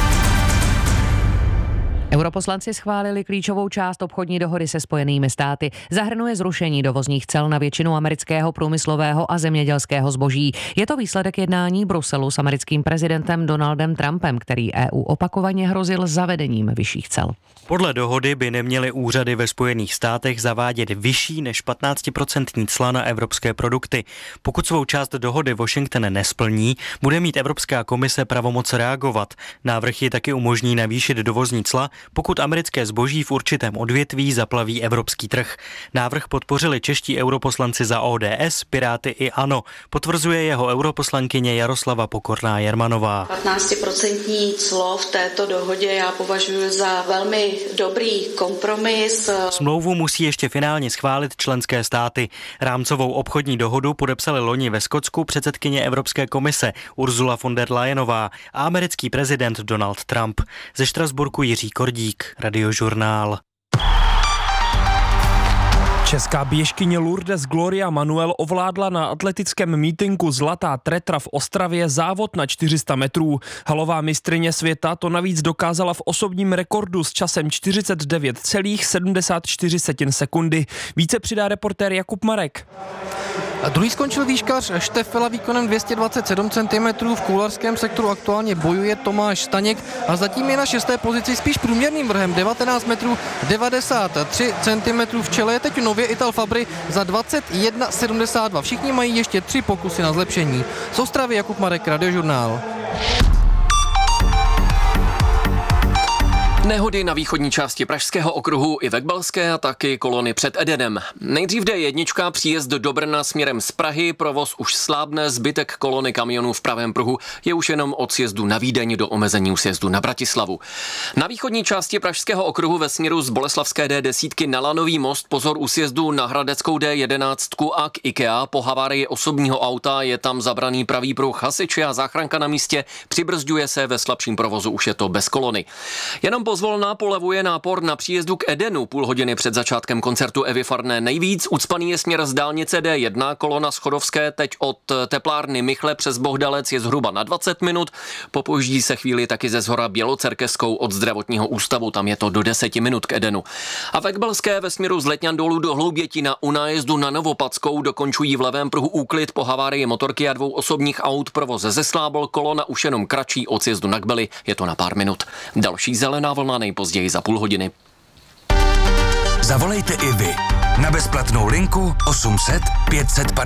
[SPEAKER 6] Europoslanci schválili klíčovou část obchodní dohody se Spojenými státy. Zahrnuje zrušení dovozních cel na většinu amerického průmyslového a zemědělského zboží. Je to výsledek jednání Bruselu s americkým prezidentem Donaldem Trumpem, který E U opakovaně hrozil zavedením vyšších cel.
[SPEAKER 19] Podle dohody by neměly úřady ve Spojených státech zavádět vyšší než patnáctiprocentní cla na evropské produkty. Pokud svou část dohody Washington nesplní, bude mít Evropská komise pravomoc reagovat. Návrh ji taky umožní navýšit dovozní cla, pokud americké zboží v určitém odvětví zaplaví evropský trh. Návrh podpořili čeští europoslanci za O D S, Piráty i ANO, potvrzuje jeho europoslankyně Jaroslava Pokorná Jermanová.
[SPEAKER 20] patnáctiprocentní clo v této dohodě já považuji za velmi dobrý kompromis.
[SPEAKER 19] Smlouvu musí ještě finálně schválit členské státy. Rámcovou obchodní dohodu podepsali loni ve Skotsku předsedkyně Evropské komise Ursula von der Leyenová a americký prezident Donald Trump. Ze Štrasburku Jiří Kordík, Radiožurnál.
[SPEAKER 21] Česká běžkyně Lourdes Gloria Manuel ovládla na atletickém mítinku Zlatá tretra v Ostravě závod na čtyři sta metrů. Halová mistryně světa to navíc dokázala v osobním rekordu s časem čtyřicet devět celá sedmdesát čtyři sekundy. Více přidá reportér Jakub Marek.
[SPEAKER 7] A druhý skončil výškař Štefela výkonem dvě stě dvacet sedm centimetrů, v koularském sektoru aktuálně bojuje Tomáš Staněk a zatím je na šesté pozici spíš průměrným vrhem devatenáct metrů devadesát tři centimetrů. V čele je teď nově Ital Fabry za dvacet jedna sedmdesát dva. Všichni mají ještě tři pokusy na zlepšení. Z Ostravy Jakub Marek, Radiožurnál.
[SPEAKER 8] Nehody na východní části Pražského okruhu i Vekbalské a taky kolony před Edenem. Nejdřív D jedna, příjezd do Brna směrem z Prahy, provoz už slábne, zbytek kolony kamionů v pravém pruhu je už jenom od sjezdu na Vídeň do omezení sjezdu na Bratislavu. Na východní části Pražského okruhu ve směru z Boleslavské D deset na Lanový most pozor u sjezdu na Hradeckou D jedenáct a k IKEA. Po havárii osobního auta je tam zabraný pravý pruh, hasiči a záchranka na místě, přibrzďuje se, ve slabším provozu už je to bez kolony. Jenom pozvolna polevuje nápor na příjezdu k Edenu půl hodiny před začátkem koncertu Evy Farné. Nejvíc ucpaný je směr z dálnice D jedna, kolona Schodovské teď od teplárny Michle přes Bohdalec je zhruba na dvacet minut. Popojíždí se chvíli taky ze shora Bělocerkeskou od zdravotního ústavu, tam je to do deseti minut k Edenu. A v Ekbalské ve směru z Letňan dolů do Hloubětina u nájezdu na Novopadskou dokončují v levém pruhu úklid po havárii motorky a dvou osobních aut. Provoz zeslábl, kolona už jenom kratší od sjezdu na Kbely, je to na pár minut. Další zelená vlna nejpozději za půl hodiny.
[SPEAKER 16] Zavolejte i vy na bezplatnou linku osm set pět set